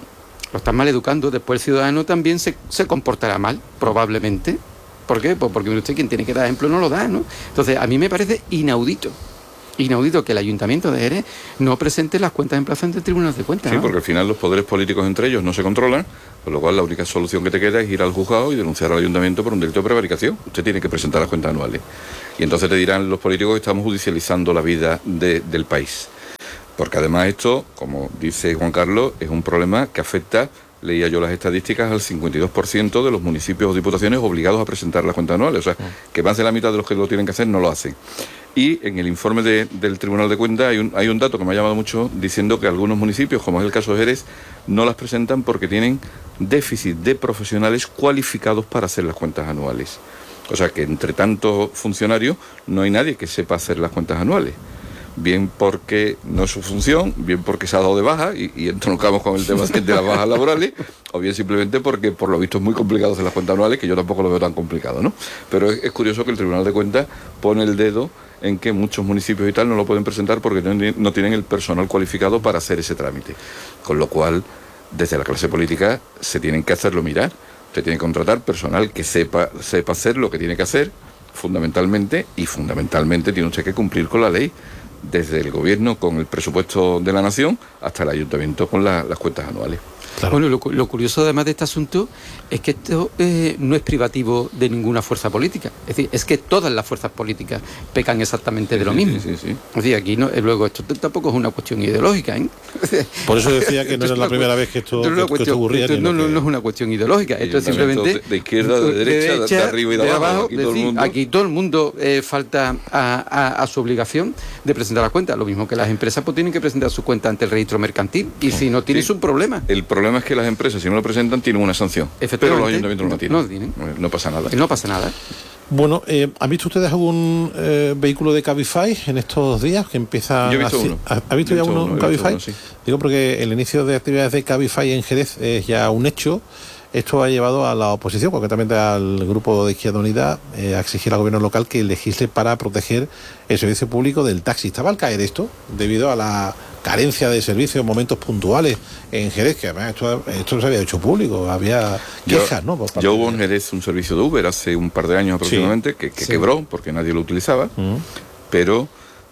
Lo estás mal educando. Después el ciudadano también se, se comportará mal, probablemente. ¿Por qué? Pues porque usted, quien tiene que dar ejemplo, no lo da, ¿no? Entonces, a mí me parece inaudito. Inaudito que el Ayuntamiento de Jerez no presente las cuentas en plazo ante tribunales de cuentas. Sí, ¿no? porque al final los poderes políticos entre ellos no se controlan, con lo cual la única solución que te queda es ir al juzgado y denunciar al Ayuntamiento por un delito de prevaricación. Usted tiene que presentar las cuentas anuales. Y entonces te dirán los políticos que estamos judicializando la vida de, del país. Porque además esto, como dice Juan Carlos, es un problema que afecta, leía yo las estadísticas, al cincuenta y dos por ciento de los municipios o diputaciones obligados a presentar las cuentas anuales. O sea, que más de la mitad de los que lo tienen que hacer no lo hacen. Y en el informe de, del Tribunal de Cuentas hay un, hay un dato que me ha llamado mucho, diciendo que algunos municipios, como es el caso de Jerez, no las presentan porque tienen déficit de profesionales cualificados para hacer las cuentas anuales. O sea que entre tantos funcionarios no hay nadie que sepa hacer las cuentas anuales. Bien porque no es su función, bien porque se ha dado de baja y, y entroncamos con el tema de las bajas laborales, o bien simplemente porque por lo visto es muy complicado hacer las cuentas anuales, que yo tampoco lo veo tan complicado, ¿no? Pero es, es curioso que el Tribunal de Cuentas pone el dedo en que muchos municipios y tal no lo pueden presentar porque no, no tienen el personal cualificado para hacer ese trámite. Con lo cual, desde la clase política se tienen que hacerlo mirar. Usted tiene que contratar personal que sepa, sepa hacer lo que tiene que hacer, fundamentalmente, y fundamentalmente tiene usted que cumplir con la ley, desde el gobierno con el presupuesto de la nación hasta el ayuntamiento con la, las cuentas anuales. Claro. Bueno, lo, lo curioso además de este asunto es que esto eh, no es privativo de ninguna fuerza política. Es decir, es que todas las fuerzas políticas pecan exactamente de lo sí, mismo. Sí, sí, sí. Es decir, aquí no, luego esto tampoco es una cuestión ideológica, ¿eh? Por eso decía que no era la primera vez que esto, esto, que, que esto ocurría. Esto no, no, no es una cuestión ideológica. Esto es simplemente de, de izquierda, de derecha, de, derecha, de arriba y de, de abajo. abajo. Aquí, todo decir, mundo... aquí todo el mundo eh, falta a, a, a su obligación de presentar las cuentas. Lo mismo que las empresas pues tienen que presentar sus cuentas ante el registro mercantil. Y si no tienes sí. un problema. El problema es que las empresas, si no lo presentan, tienen una sanción. Pero los ayuntamientos no la tienen. No, tienen. No pasa nada. No pasa nada. Bueno, eh, ¿han visto ustedes algún eh, vehículo de Cabify en estos días que empieza? Yo he visto a, uno. ¿Ha, ha visto Yo ya visto uno, uno un Cabify? Uno, sí. Digo porque el inicio de actividades de Cabify en Jerez es ya un hecho. Esto ha llevado a la oposición, concretamente al Grupo de Izquierda Unida, eh, a exigir al gobierno local que legisle para proteger el servicio público del taxi. ¿Estaba al caer esto debido a la carencia de servicios en momentos puntuales en Jerez? Que además esto, esto no se había hecho público, había quejas, yo, ¿no? Por yo hubo en Jerez un servicio de Uber hace un par de años aproximadamente, sí. que, que sí. quebró porque nadie lo utilizaba, uh-huh. pero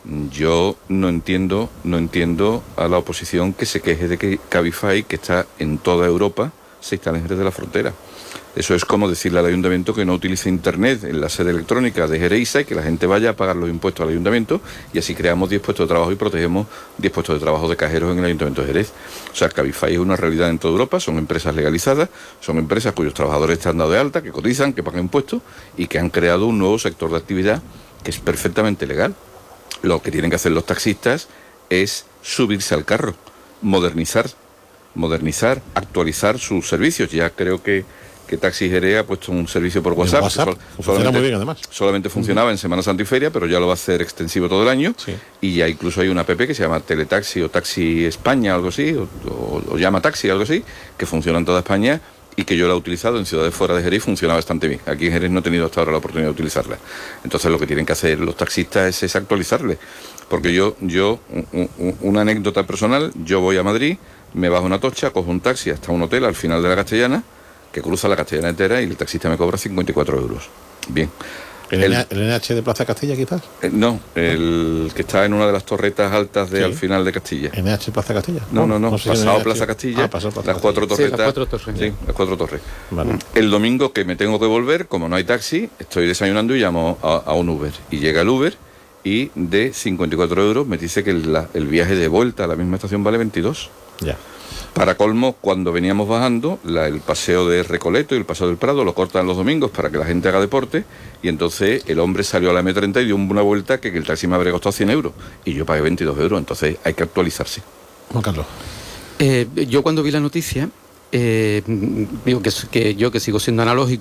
yo no entiendo, no entiendo a la oposición que se queje de que Cabify, que está en toda Europa, se instala en Jerez de la Frontera. Eso es como decirle al ayuntamiento que no utilice internet en la sede electrónica de Jerez y que la gente vaya a pagar los impuestos al ayuntamiento, y así creamos diez puestos de trabajo y protegemos diez puestos de trabajo de cajeros en el ayuntamiento de Jerez. O sea, Cabify es una realidad en toda Europa, son empresas legalizadas, son empresas cuyos trabajadores están dados de alta, que cotizan, que pagan impuestos y que han creado un nuevo sector de actividad que es perfectamente legal. Lo que tienen que hacer los taxistas es subirse al carro, modernizar modernizar, actualizar sus servicios. Ya creo que, que Taxi Jerez ha puesto un servicio por WhatsApp. WhatsApp sol, funciona muy bien, además. Solamente funcionaba uh-huh. en Semana Santa y Feria, pero ya lo va a hacer extensivo todo el año. Sí. Y ya incluso hay una app que se llama Teletaxi o Taxi España, algo así, o, o, o Llama Taxi, algo así, que funciona en toda España y que yo la he utilizado en ciudades fuera de Jerez y funciona bastante bien. Aquí en Jerez no he tenido hasta ahora la oportunidad de utilizarla. Entonces lo que tienen que hacer los taxistas es, es actualizarle. Porque yo, yo un, un, una anécdota personal, yo voy a Madrid, me bajo una tocha, cojo un taxi hasta un hotel al final de la Castellana, que cruza la Castellana entera y el taxista me cobra cincuenta y cuatro euros. Bien. ¿El, el, ¿El N H de Plaza Castilla quizás? Eh, no, el que está en una de las torretas altas de sí. al final de Castilla. ¿N H Plaza Castilla? No, no, no, no sé pasado si Plaza Castilla, ah, pasado Plaza las cuatro torretas. Sí, las cuatro torres. Sí, las cuatro torres. Vale. El domingo que me tengo que volver, como no hay taxi, estoy desayunando y llamo a, a un Uber. Y llega el Uber y de cincuenta y cuatro euros me dice que el, el viaje de vuelta a la misma estación vale veintidós. Ya. Para colmo, cuando veníamos bajando, la, el paseo de Recoleto y el paseo del Prado lo cortan los domingos para que la gente haga deporte, y entonces el hombre salió a la eme treinta y dio una vuelta que, que el taxi me habría costado cien euros, y yo pagué veintidós euros, entonces hay que actualizarse. Juan Carlos. Eh, yo cuando vi la noticia, eh, digo que, que yo que sigo siendo analógico,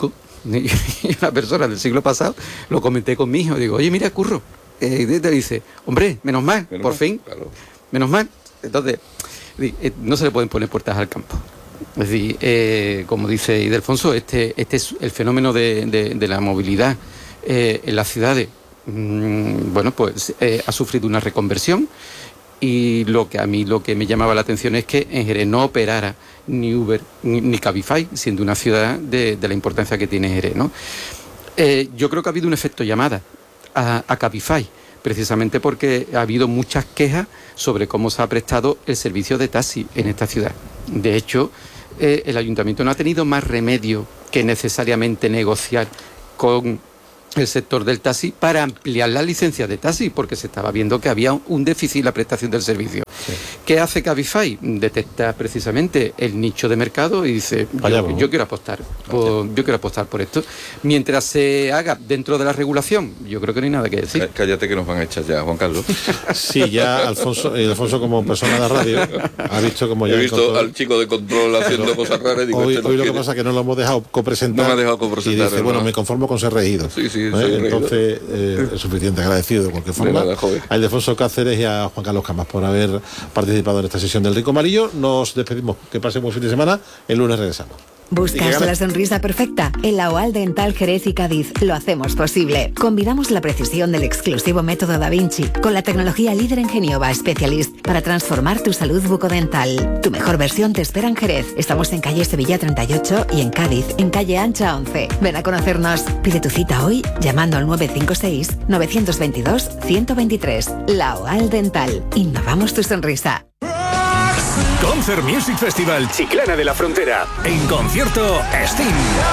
Y una persona del siglo pasado, lo comenté con mi hijo, digo, oye, mira, Curro, eh, te dice, hombre, menos mal, menos por mal, fin, claro. menos mal. Entonces, no se le pueden poner puertas al campo. Es decir, eh, como dice Ildefonso, este, este es el fenómeno de, de, de la movilidad eh, en las ciudades. Mm, bueno, pues eh, ha sufrido una reconversión. Y lo que a mí lo que me llamaba la atención es que en Jerez no operara ni Uber ni, ni Cabify, siendo una ciudad de, de la importancia que tiene Jerez, ¿no? Eh, yo creo que ha habido un efecto llamada a, a Cabify, precisamente porque ha habido muchas quejas sobre cómo se ha prestado el servicio de taxi en esta ciudad. De hecho, eh, el ayuntamiento no ha tenido más remedio que necesariamente negociar con el sector del taxi para ampliar la licencia de taxi, porque se estaba viendo que había un déficit en la prestación del servicio. Sí. ¿Qué hace Cabify? Detecta precisamente el nicho de mercado y dice, yo, yo quiero apostar por, yo quiero apostar por esto. Mientras se haga dentro de la regulación, yo creo que no hay nada que decir. Cállate que nos van a echar ya, Juan Carlos. Sí, ya Alfonso, eh, Alfonso como persona de radio ha visto como ya he visto control, al chico de control haciendo pero, cosas raras. Digo, hoy este no hoy lo quiere. que pasa es que no lo hemos dejado copresentar. No me ha dejado copresentar. Y dice, bueno, no. me conformo con ser reído. Sí, sí, ¿Eh? Entonces eh, es suficiente, agradecido de cualquier forma de nada, a Ildefonso Cáceres y a Juan Carlos Camas por haber participado en esta sesión del Rico Amarillo. Nos despedimos, que pase un buen fin de semana, el lunes regresamos. ¿Buscas la sonrisa perfecta? En la OAL Dental Jerez y Cádiz lo hacemos posible. Combinamos la precisión del exclusivo método Da Vinci con la tecnología líder en Geniova Specialist para transformar tu salud bucodental. Tu mejor versión te espera en Jerez. Estamos en calle Sevilla treinta y ocho y en Cádiz, en calle Ancha once. Ven a conocernos. Pide tu cita hoy llamando al nueve cinco seis, nueve dos dos, uno dos tres. La OAL Dental. Innovamos tu sonrisa. Concert Music Festival Chiclana de la Frontera. En concierto, Sting,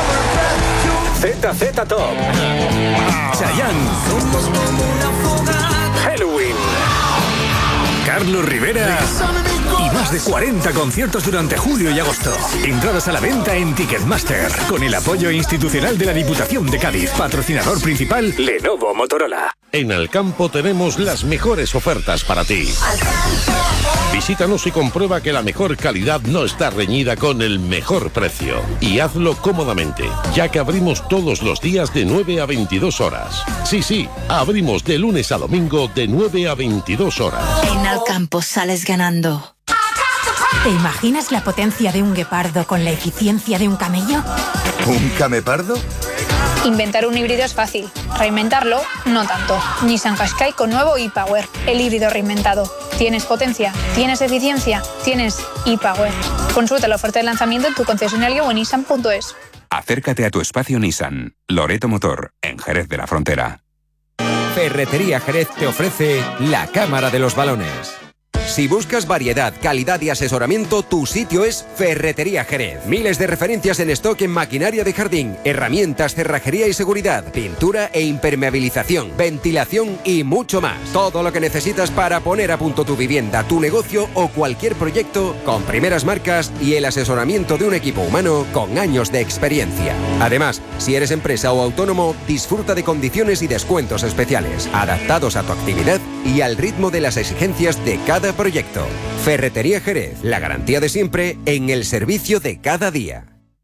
Z Z Top, Chayanne, Halloween, Carlos Rivera y más de cuarenta conciertos durante julio y agosto. Entradas a la venta en Ticketmaster, con el apoyo institucional de la Diputación de Cádiz. Patrocinador principal, Lenovo Motorola. En Alcampo tenemos las mejores ofertas para ti. Visítanos y comprueba que la mejor calidad no está reñida con el mejor precio. Y hazlo cómodamente, ya que abrimos todos los días de nueve a veintidós horas. Sí, sí, abrimos de lunes a domingo de nueve a veintidós horas. En Alcampo sales ganando. ¿Te imaginas la potencia de un guepardo con la eficiencia de un camello? ¿Un camepardo? Inventar un híbrido es fácil, reinventarlo no tanto. Nissan Qashqai con nuevo e-Power, el híbrido reinventado. ¿Tienes potencia? ¿Tienes eficiencia? ¿Tienes e-Power? Consulta la oferta de lanzamiento en tu concesionario o en nissan punto es. Acércate a tu espacio Nissan, Loreto Motor, en Jerez de la Frontera. Ferretería Jerez te ofrece la Cámara de los Balones. Si buscas variedad, calidad y asesoramiento, tu sitio es Ferretería Jerez. Miles de referencias en stock en maquinaria de jardín, herramientas, cerrajería y seguridad, pintura e impermeabilización, ventilación y mucho más. Todo lo que necesitas para poner a punto tu vivienda, tu negocio o cualquier proyecto con primeras marcas y el asesoramiento de un equipo humano con años de experiencia. Además, si eres empresa o autónomo, disfruta de condiciones y descuentos especiales, adaptados a tu actividad y al ritmo de las exigencias de cada proyecto. Ferretería Jerez, la garantía de siempre en el servicio de cada día.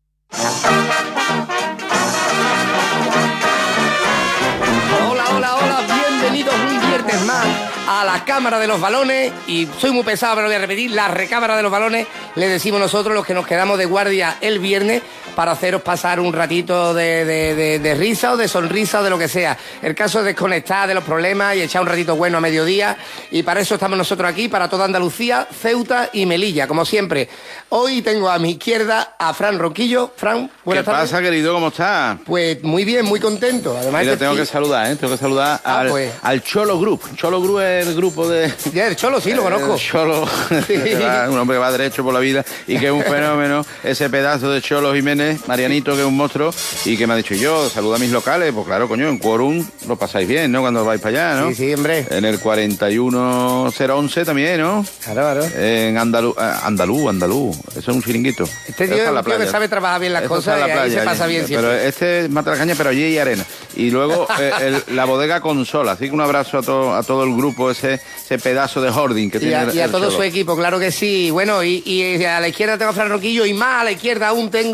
Hola, hola, hola, bienvenidos un viernes más a la Cámara de los Balones. Y soy muy pesado, pero lo voy a repetir, la recámara de los balones le decimos nosotros los que nos quedamos de guardia el viernes para haceros pasar un ratito de, de, de, de risa o de sonrisa o de lo que sea. El caso es desconectar de los problemas y echar un ratito bueno a mediodía, y para eso estamos nosotros aquí, para toda Andalucía, Ceuta y Melilla, como siempre. Hoy tengo a mi izquierda a Fran Ronquillo. Fran, buenas tardes. ¿Qué pasa, querido? ¿Cómo estás? Pues muy bien, muy contento. Además, Mira, este tengo tío... que saludar, ¿eh? Tengo que saludar ah, al, pues. al Cholo Group. Cholo Group es el grupo de... Ya, el Cholo, sí, lo conozco. El Cholo, sí. Un hombre que va derecho por la vida y que es un fenómeno. Ese pedazo de Cholo Jiménez, Marianito, que es un monstruo, y que me ha dicho yo, saluda a mis locales. Pues claro, coño, en Quorum lo pasáis bien, ¿no? Cuando vais para allá, ¿no? Sí, sí, hombre. En el cuarenta y uno cero once también, ¿no? Claro, claro. En Andalú, Andalú, Andalú. Eso es un chiringuito. Este tío es un tío que sabe trabajar bien las Eso cosas la y playa, ahí se pasa allí. bien siempre. Pero este mata la caña, pero allí hay arena. Y luego eh, el, la bodega Consola. Así que un abrazo a todo, a todo el grupo, ese, ese pedazo de hoarding que y tiene a, el, y a el todo Cholo. su equipo, claro que sí. Bueno, y, y a la izquierda tengo a Fran Roquillo y más a la izquierda aún tengo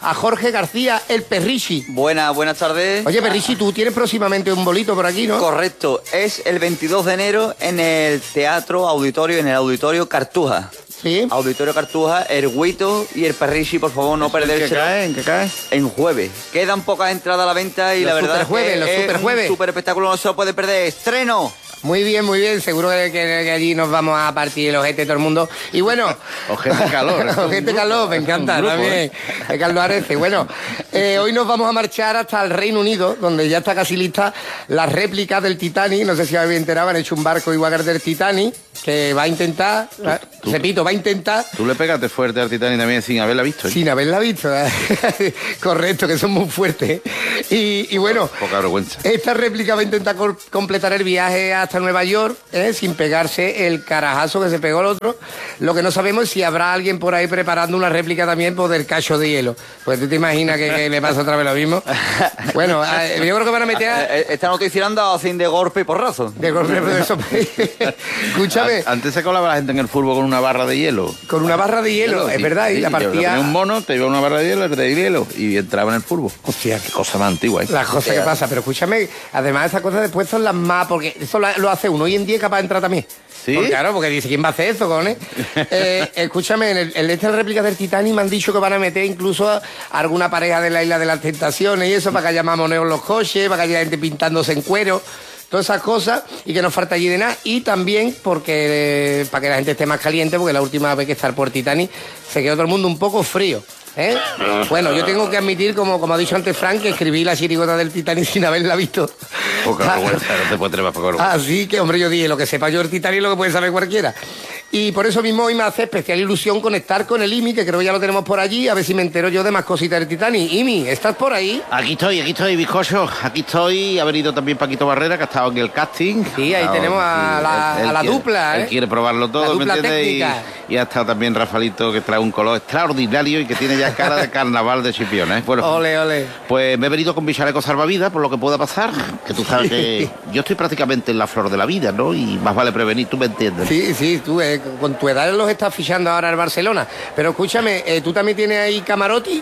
a Jorge García, el Perrichi. Buenas, buenas tardes. Oye, Perrichi, tú tienes próximamente un bolito por aquí, ¿no? Correcto, es el veintidós de enero en el Teatro Auditorio, en el Auditorio Cartuja. Sí. Auditorio Cartuja, el Huito y el Perrichi, por favor, no perderse. ¿En qué cae? ¿En qué cae? En jueves. Quedan pocas entradas a la venta y los la verdad superjueves, que los es superjueves. un super espectáculo, no se lo puede perder. ¡Estreno! Muy bien, muy bien, seguro que, que, que allí nos vamos a partir el ojete todo el mundo. Y bueno... ojete calor. Ojete calor, me encanta grupo, también. ¿Eh? El caldo arece. Bueno, eh, hoy nos vamos a marchar hasta el Reino Unido, donde ya está casi lista la réplica del Titanic. No sé si habéis enterado, han hecho un barco igual del Titanic, que va a intentar, tú, tú, repito, va a intentar... Tú le pegaste fuerte al Titanic también sin haberla visto. ¿eh? Sin haberla visto, ¿eh? Correcto, que son muy fuertes. Y, y bueno, poca vergüenza. Esta réplica va a intentar co completar el viaje hasta Nueva York, ¿eh? Sin pegarse el carajazo que se pegó el otro. Lo que no sabemos es si habrá alguien por ahí preparando una réplica también por del cacho de hielo. Pues tú te imaginas que, que le pasa otra vez lo mismo. Bueno, eh, yo creo que van a meter... A... Esta noticia anda sin de golpe y porrazo. De golpe y porrazo. Escúchame. Antes se colaba la gente en el fútbol con una barra de hielo. Con una barra de hielo, hielo es sí, verdad. Sí, y la partida... Tenía un mono, te iba una barra de hielo, de hielo y entraba en el fútbol. Hostia, qué cosa más antigua. ¿eh? Las cosas que pasa, pero escúchame, además esas cosas después son las más... Porque eso lo hace uno hoy en día capaz de entrar también. ¿Sí? Porque, claro, porque dice, ¿quién va a hacer eso, cojones? eh, escúchame, en el, en esta réplica del Titanic me han dicho que van a meter incluso a alguna pareja de la Isla de las Tentaciones y eso, para que haya mamoneos en los coches, para que haya gente pintándose en cuero, todas esas cosas, y que no falta allí de nada. Y también porque, eh, para que la gente esté más caliente, porque la última vez que estar por Titanic se quedó todo el mundo un poco frío. ¿Eh? Bueno, yo tengo que admitir, como, como ha dicho antes Frank, que escribí la chirigota del Titanic sin haberla visto. Poca vergüenza, no te puedes tener más poca vergüenza. Así que, hombre, yo dije, lo que sepa yo el Titanic, lo que puede saber cualquiera. Y por eso mismo hoy me hace especial ilusión conectar con el I M I, que creo que ya lo tenemos por allí, a ver si me entero yo de más cositas del Titanic. I M I, ¿estás por ahí? Aquí estoy, aquí estoy, bizcocho. Aquí estoy, ha venido también Paquito Barrera, que ha estado en el casting. Sí, ahí tenemos a la, él, a la quiere, dupla, ¿eh? Él quiere probarlo todo, ¿me entiendes? Y, y ha estado también Rafaelito, que trae un color extraordinario y que tiene ya cara de carnaval de Chipión, ¿eh? Bueno, ole, ole. Pues me he venido con mi chaleco salvavidas, por lo que pueda pasar, que tú sabes que yo estoy prácticamente en la flor de la vida, ¿no? Y más vale prevenir, tú me entiendes. Sí, sí, tú, eh, con tu edad los estás fichando ahora al Barcelona. Pero escúchame, eh, ¿tú también tienes ahí camarote?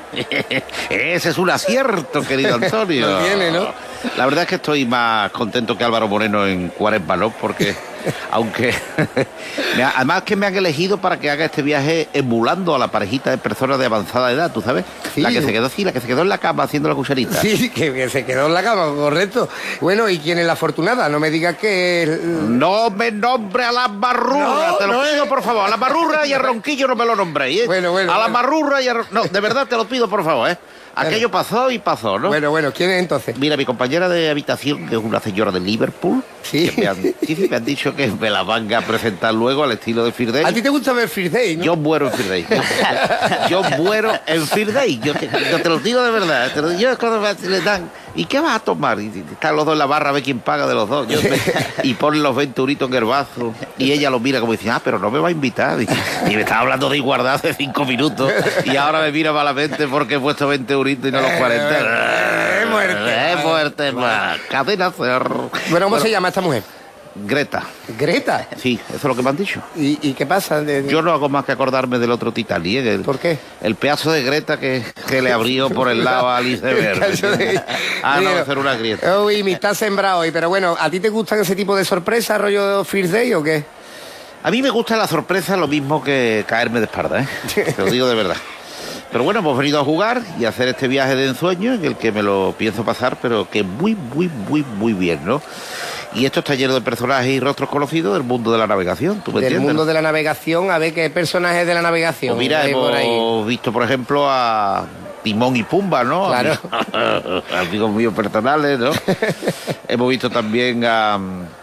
Ese es un acierto, querido Antonio. Lo tiene, ¿no? La verdad es que estoy más contento que Álvaro Moreno en Cuaresma, ¿no? Porque, aunque... me ha, además que me han elegido para que haga este viaje emulando a la parejita de personas de avanzada edad, ¿tú sabes? Sí. La que se quedó así, la que se quedó en la cama haciendo la cucharita. Sí, que, que se quedó en la cama, correcto. Bueno, ¿y quién es la afortunada? No me digas que... No me nombre a las barrurras, no, te lo no pido, es... por favor. A la barrurra y a Ronquillo no me lo nombréis, ¿eh? Bueno, bueno. A bueno. la barrurra y a... No, de verdad te lo pido, por favor, ¿eh? Aquello pasó y pasó, ¿no? Bueno, bueno, ¿quién es entonces? Mira, mi compañera de habitación, que es una señora de Liverpool, sí, que me han, sí, me han dicho que me la van a presentar luego al estilo de First Day. ¿A ti te gusta ver First Day, no? Yo muero en First Day. Yo, yo muero en First Day. Yo te, yo te lo digo de verdad. Te lo, yo cuando le dan, ¿y qué vas a tomar? Y están los dos en la barra, a ver quién paga de los dos. Yo me, y ponen los veinte euritos en el vaso. Y ella lo mira como dice, ah, pero no me va a invitar. Y, y me estaba hablando de igualdad hace cinco minutos. Y ahora me mira malamente porque he puesto veinte euritos y no los cuarenta. ¡Eh, muerte! ¡Eh, muerte! Más. Cadena Ser. Bueno, ¿cómo bueno, se llama esta mujer? Greta. ¿Greta? Sí, eso es lo que me han dicho. ¿Y, y qué pasa? De, de... Yo no hago más que acordarme del otro Titanic. ¿eh? El, ¿Por qué? El pedazo de Greta que, que le abrió por el lado al iceberg. de... Ah, no, hacer una grieta. Uy, me está sembrado hoy. Pero bueno, ¿a ti te gustan ese tipo de sorpresas, rollo First Day o qué? A mí me gusta la sorpresa lo mismo que caerme de espalda, ¿eh? Te lo digo de verdad. Pero bueno, hemos venido a jugar y a hacer este viaje de ensueño en el que me lo pienso pasar, pero que muy, muy, muy, muy bien, ¿no? Y esto está lleno de personajes y rostros conocidos del mundo de la navegación, ¿tú me Del entiendes? mundo de la navegación, a ver qué personajes de la navegación. Pues mira, hemos por ahí? visto, por ejemplo, a Timón y Pumba, ¿no? Claro. Amigos míos personales, ¿no? Hemos visto también a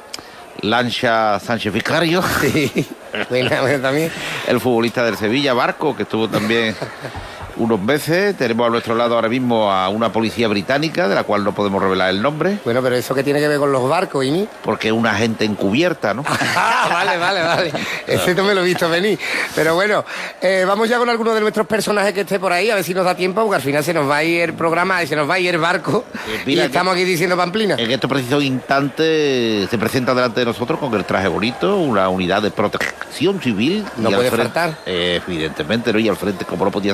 Lancha Sánchez Vicario. Sí, buena, buena también. El futbolista del Sevilla, Barco, que estuvo también unos meses. Tenemos a nuestro lado ahora mismo a una policía británica, de la cual no podemos revelar el nombre. Bueno, pero ¿eso qué tiene que ver con los barcos, Imi? Porque es una agente encubierta, ¿no? Ah, vale, vale, vale. Ese no me lo he visto venir. Pero bueno, eh, vamos ya con alguno de nuestros personajes que esté por ahí, a ver si nos da tiempo, porque al final se nos va a ir el programa y se nos va a ir el barco. Eh, mira, y estamos aquí diciendo pamplina. En este preciso instante se presenta delante de nosotros con el traje bonito, una unidad de protección civil. No puede faltar. Eh, evidentemente, ¿no? Y al frente, como no podía ser de otra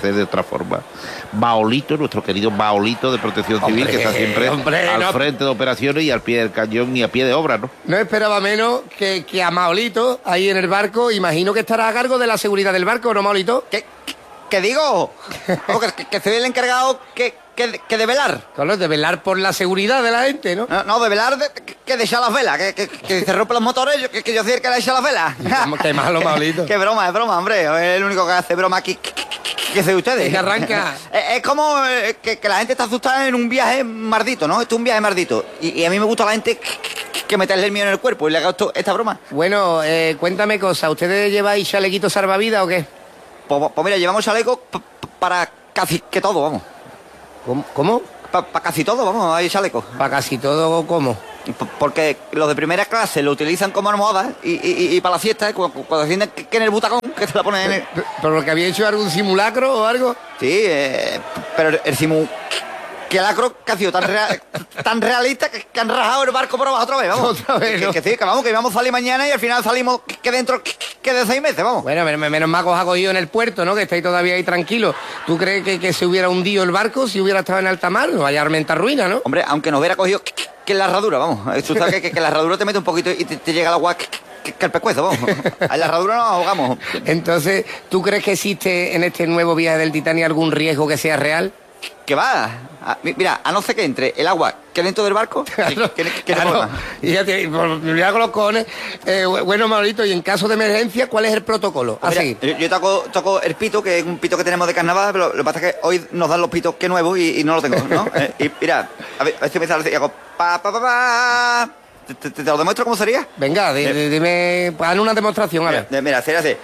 forma. Baolito, nuestro querido Baolito de Protección Civil, Hombre, que está siempre hombre, al no. frente de operaciones y al pie del cañón y a pie de obra, ¿no? No esperaba menos que, que a Maolito, ahí en el barco, imagino que estará a cargo de la seguridad del barco, ¿no, Maolito? ¿Qué, qué, qué digo? Oh, que, que soy el encargado que, que, que de velar. Claro, de velar por la seguridad de la gente, ¿no? No, no de velar, de, que, que de echar las velas, que, que, que se rompen los motores, yo, que, que yo soy el que le echa las velas. Qué malo, Maolito. Qué broma, es broma, hombre. Es el único que hace broma aquí. Que, que, que soy ustedes. Que arranca. Es, es como eh, que, que la gente está asustada en un viaje mardito, ¿no? Esto es un viaje mardito. Y, y a mí me gusta la gente que, que, que meterle el mío en el cuerpo y le haga esto, esta broma. Bueno, eh, cuéntame cosas. ¿Ustedes lleváis chalequitos salvavidas o qué? Pues, pues mira, llevamos chalecos p- p- para casi que todo, vamos. ¿Cómo? ¿Cómo? Para pa casi todo, vamos, hay chalecos. ¿Para casi todo cómo? P- Porque los de primera clase lo utilizan como almohada y, y, y para la fiesta, cuando, cuando sienten que, que en el butacón, que se la ponen en el... ¿Por lo que había hecho algún simulacro o algo? Sí, eh, pero el, el simulacro que ha sido tan, real, tan realista que, que han rajado el barco por abajo otra vez, vamos. Otra vez, ¿no? que, que sí, que vamos, que íbamos a salir mañana y al final salimos que, que dentro que, que de seis meses, vamos. Bueno, men- menos mal que os ha cogido en el puerto, ¿no? Que estáis todavía ahí tranquilos. ¿Tú crees que, que se hubiera hundido el barco si hubiera estado en alta mar? No vaya a armentar ruina, ¿no? Hombre, aunque nos hubiera cogido que, que, que la herradura, vamos. Tú sabes que, que, que la herradura te mete un poquito y te, te llega el agua que, que, que el pescuezo, vamos. A la herradura nos ahogamos. Entonces, ¿tú crees que existe en este nuevo viaje del Titanic algún riesgo que sea real? ¿Qué va? A- mi- mira, a no ser que entre el agua que dentro del barco, que, que, que no Claro, forma. y ya te, por- me voy a con los cojones. Eh, bueno, Maurito, y en caso de emergencia, ¿cuál es el protocolo? A Mira, seguir. yo, yo toco, toco el pito, que es un pito que tenemos de carnaval, pero lo que pasa es que hoy nos dan los pitos que nuevos y, y no lo tengo, ¿no? Eh, y mira, a ver, a ver si me sale, y hago pa, pa, pa, pa. ¿Te, te- te lo demuestro cómo sería? Venga, di- di- dime, pues, hazme una demostración, a ver. Mira, mira, sería así.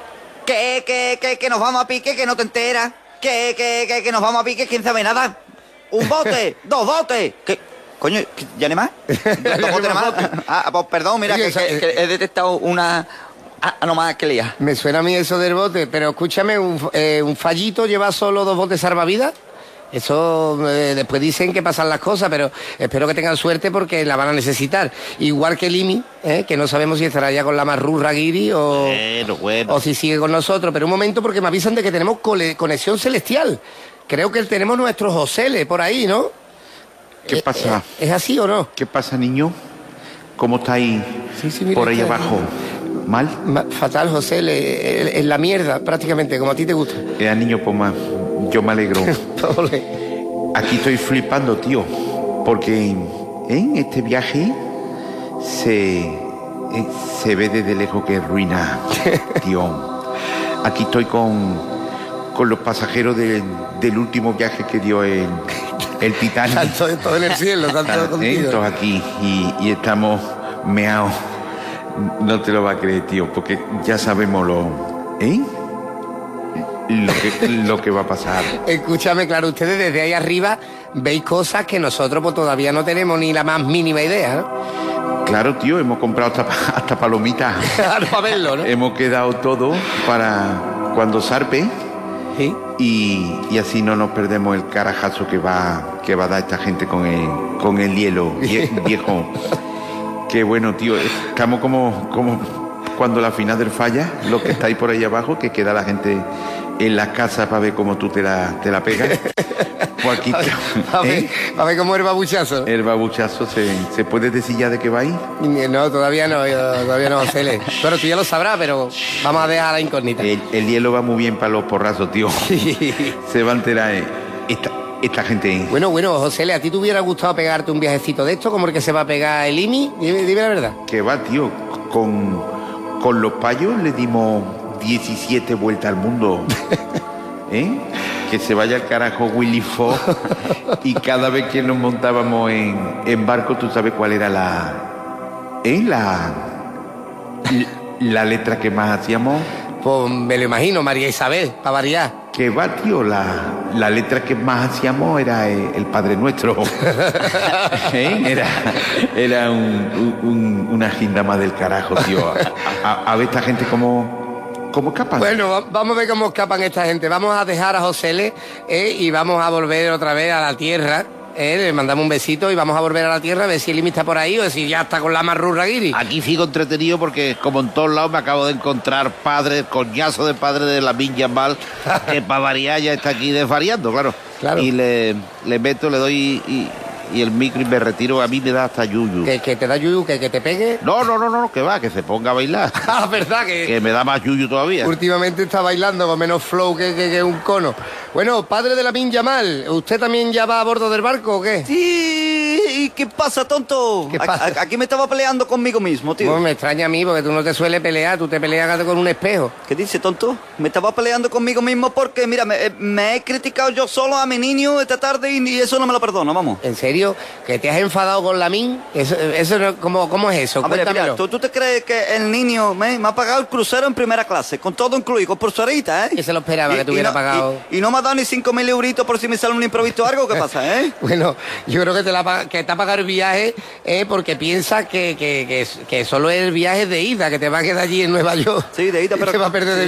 Que, que, que, que nos vamos a pique, que no te enteras. Que, que, que, que nos vamos a pique, quién sabe nada. Un bote, dos botes. ¿Qué? Coño, ¿que ¿ya no hay más? ¿Dos botes nada más? Ah, pues perdón, mira, Oye, que, esa- que- que he detectado una anomalía que lía. Me suena a mí eso del bote, pero escúchame, un, eh, un fallito lleva solo dos botes salvavidas. Eso eh, después dicen que pasan las cosas, pero espero que tengan suerte porque la van a necesitar. Igual que Limi, eh, que no sabemos si estará ya con la Marrurra Guiri o, Bueno, bueno. o si sigue con nosotros. Pero un momento, porque me avisan de que tenemos cole- conexión celestial. Creo que tenemos nuestros Josele por ahí, ¿no? ¿Qué pasa? ¿Es así o no? ¿Qué pasa, niño? ¿Cómo estáis Sí, sí, mira, por ahí está- abajo? ¿Mal? Ma- Fatal, José, en la mierda, prácticamente, como a ti te gusta. Eh, niño, pues más, yo me alegro. Aquí estoy flipando, tío, porque en este viaje se, eh, se ve desde lejos que es ruina, tío. Aquí estoy con, con los pasajeros del, del último viaje que dio el, el Titanic. Tanto todo en el cielo, tanto Eh, contigo. Todos aquí y, y estamos meados. No te lo va a creer, tío, porque ya sabemos lo... ¿Eh? Lo que, lo que va a pasar. Escúchame, claro, ustedes desde ahí arriba veis cosas que nosotros pues todavía no tenemos ni la más mínima idea, ¿no? Claro, tío, hemos comprado hasta, hasta palomitas. Claro, para verlo, ¿no? Hemos quedado todo para cuando zarpe. ¿Sí? Y, y así no nos perdemos el carajazo que va, que va a dar esta gente con el, con el hielo vie- viejo. Qué bueno, tío. Estamos como, como cuando la final del falla, lo que está ahí por ahí abajo, que queda la gente en las casas para ver cómo tú te la, te la pegas. Pues aquí está. A ver, ¿Eh? a ver cómo es el babuchazo. El babuchazo, ¿se, ¿se puede decir ya de qué va ahí? No, todavía no, yo- todavía no, José. Pero tú ya lo sabrás, pero vamos a dejar la incógnita. El, el hielo va muy bien para los porrazos, tío. Se va a enterar eh, esta, esta gente. Bueno, bueno, José, ¿a ti te hubiera gustado pegarte un viajecito de esto como el que se va a pegar el I M I? Dime, dime la verdad. Que va, tío. Con, con los payos le dimos diecisiete vueltas al mundo. ¿Eh? Que se vaya al carajo Willy Fox. Y cada vez que nos montábamos en, en barco, tú sabes cuál era la... ¿Eh? La... La letra que más hacíamos. Pues me lo imagino, María Isabel, para variar. Que va, tío, la, la letra que más hacíamos era el, el Padre Nuestro. ¿Eh? Era, era un, un- una gindama del carajo, tío. A, a- a ver esta gente cómo, cómo escapan. Bueno, va- vamos a ver cómo escapan esta gente. Vamos a dejar a José Le, eh, y vamos a volver otra vez a la tierra. eh, le mandamos un besito y vamos a volver a la tierra a ver si Elimi está por ahí o si ya está con la Marrurraguiri. Aquí sigo entretenido porque, como en todos lados, me acabo de encontrar padre, coñazo de padre de la Minja Mal, que para variar ya está aquí desvariando, claro. Claro. Y le, le meto, le doy y, y el micro y me retiro. A mí me da hasta yuyu. ¿Que, que te da yuyu? ¿Que, que te pegue? No, no, no, no, que va, que se ponga a bailar. Ah, ¿verdad? Que, que me da más yuyu todavía. Últimamente está bailando con menos flow que, que, que un cono. Bueno, padre de la Minja Mal, ¿usted también ya va a bordo del barco o qué? Sí, ¿y qué pasa, tonto? ¿Qué pasa? A- aquí me estaba peleando conmigo mismo, tío. Bueno, me extraña a mí porque tú no te sueles pelear, tú te peleas con un espejo. ¿Qué dice, tonto? Me estaba peleando conmigo mismo porque, mira, me, me he criticado yo solo a mi niño esta tarde y, y eso no me lo perdono, vamos. ¿En serio? ¿Que te has enfadado con la Min? ¿Eso, eso no- ¿cómo, ¿Cómo es eso? A ver, Cuéntamelo. mira, ¿tú, tú te crees que el niño me, me ha pagado el crucero en primera clase, con todo incluido, con pulserita, eh? Que se lo esperaba que te hubiera no, pagado. Y, y no me ha dado ni cinco mil euritos por si me sale un improviso o algo, ¿qué pasa, eh? Bueno, yo creo que te, la, pa- que te ha pagado el viaje eh, porque piensas que, que, que, que solo es el viaje de ida, que te va a quedar allí en Nueva York. Sí, de ida, pero... Se va a perder de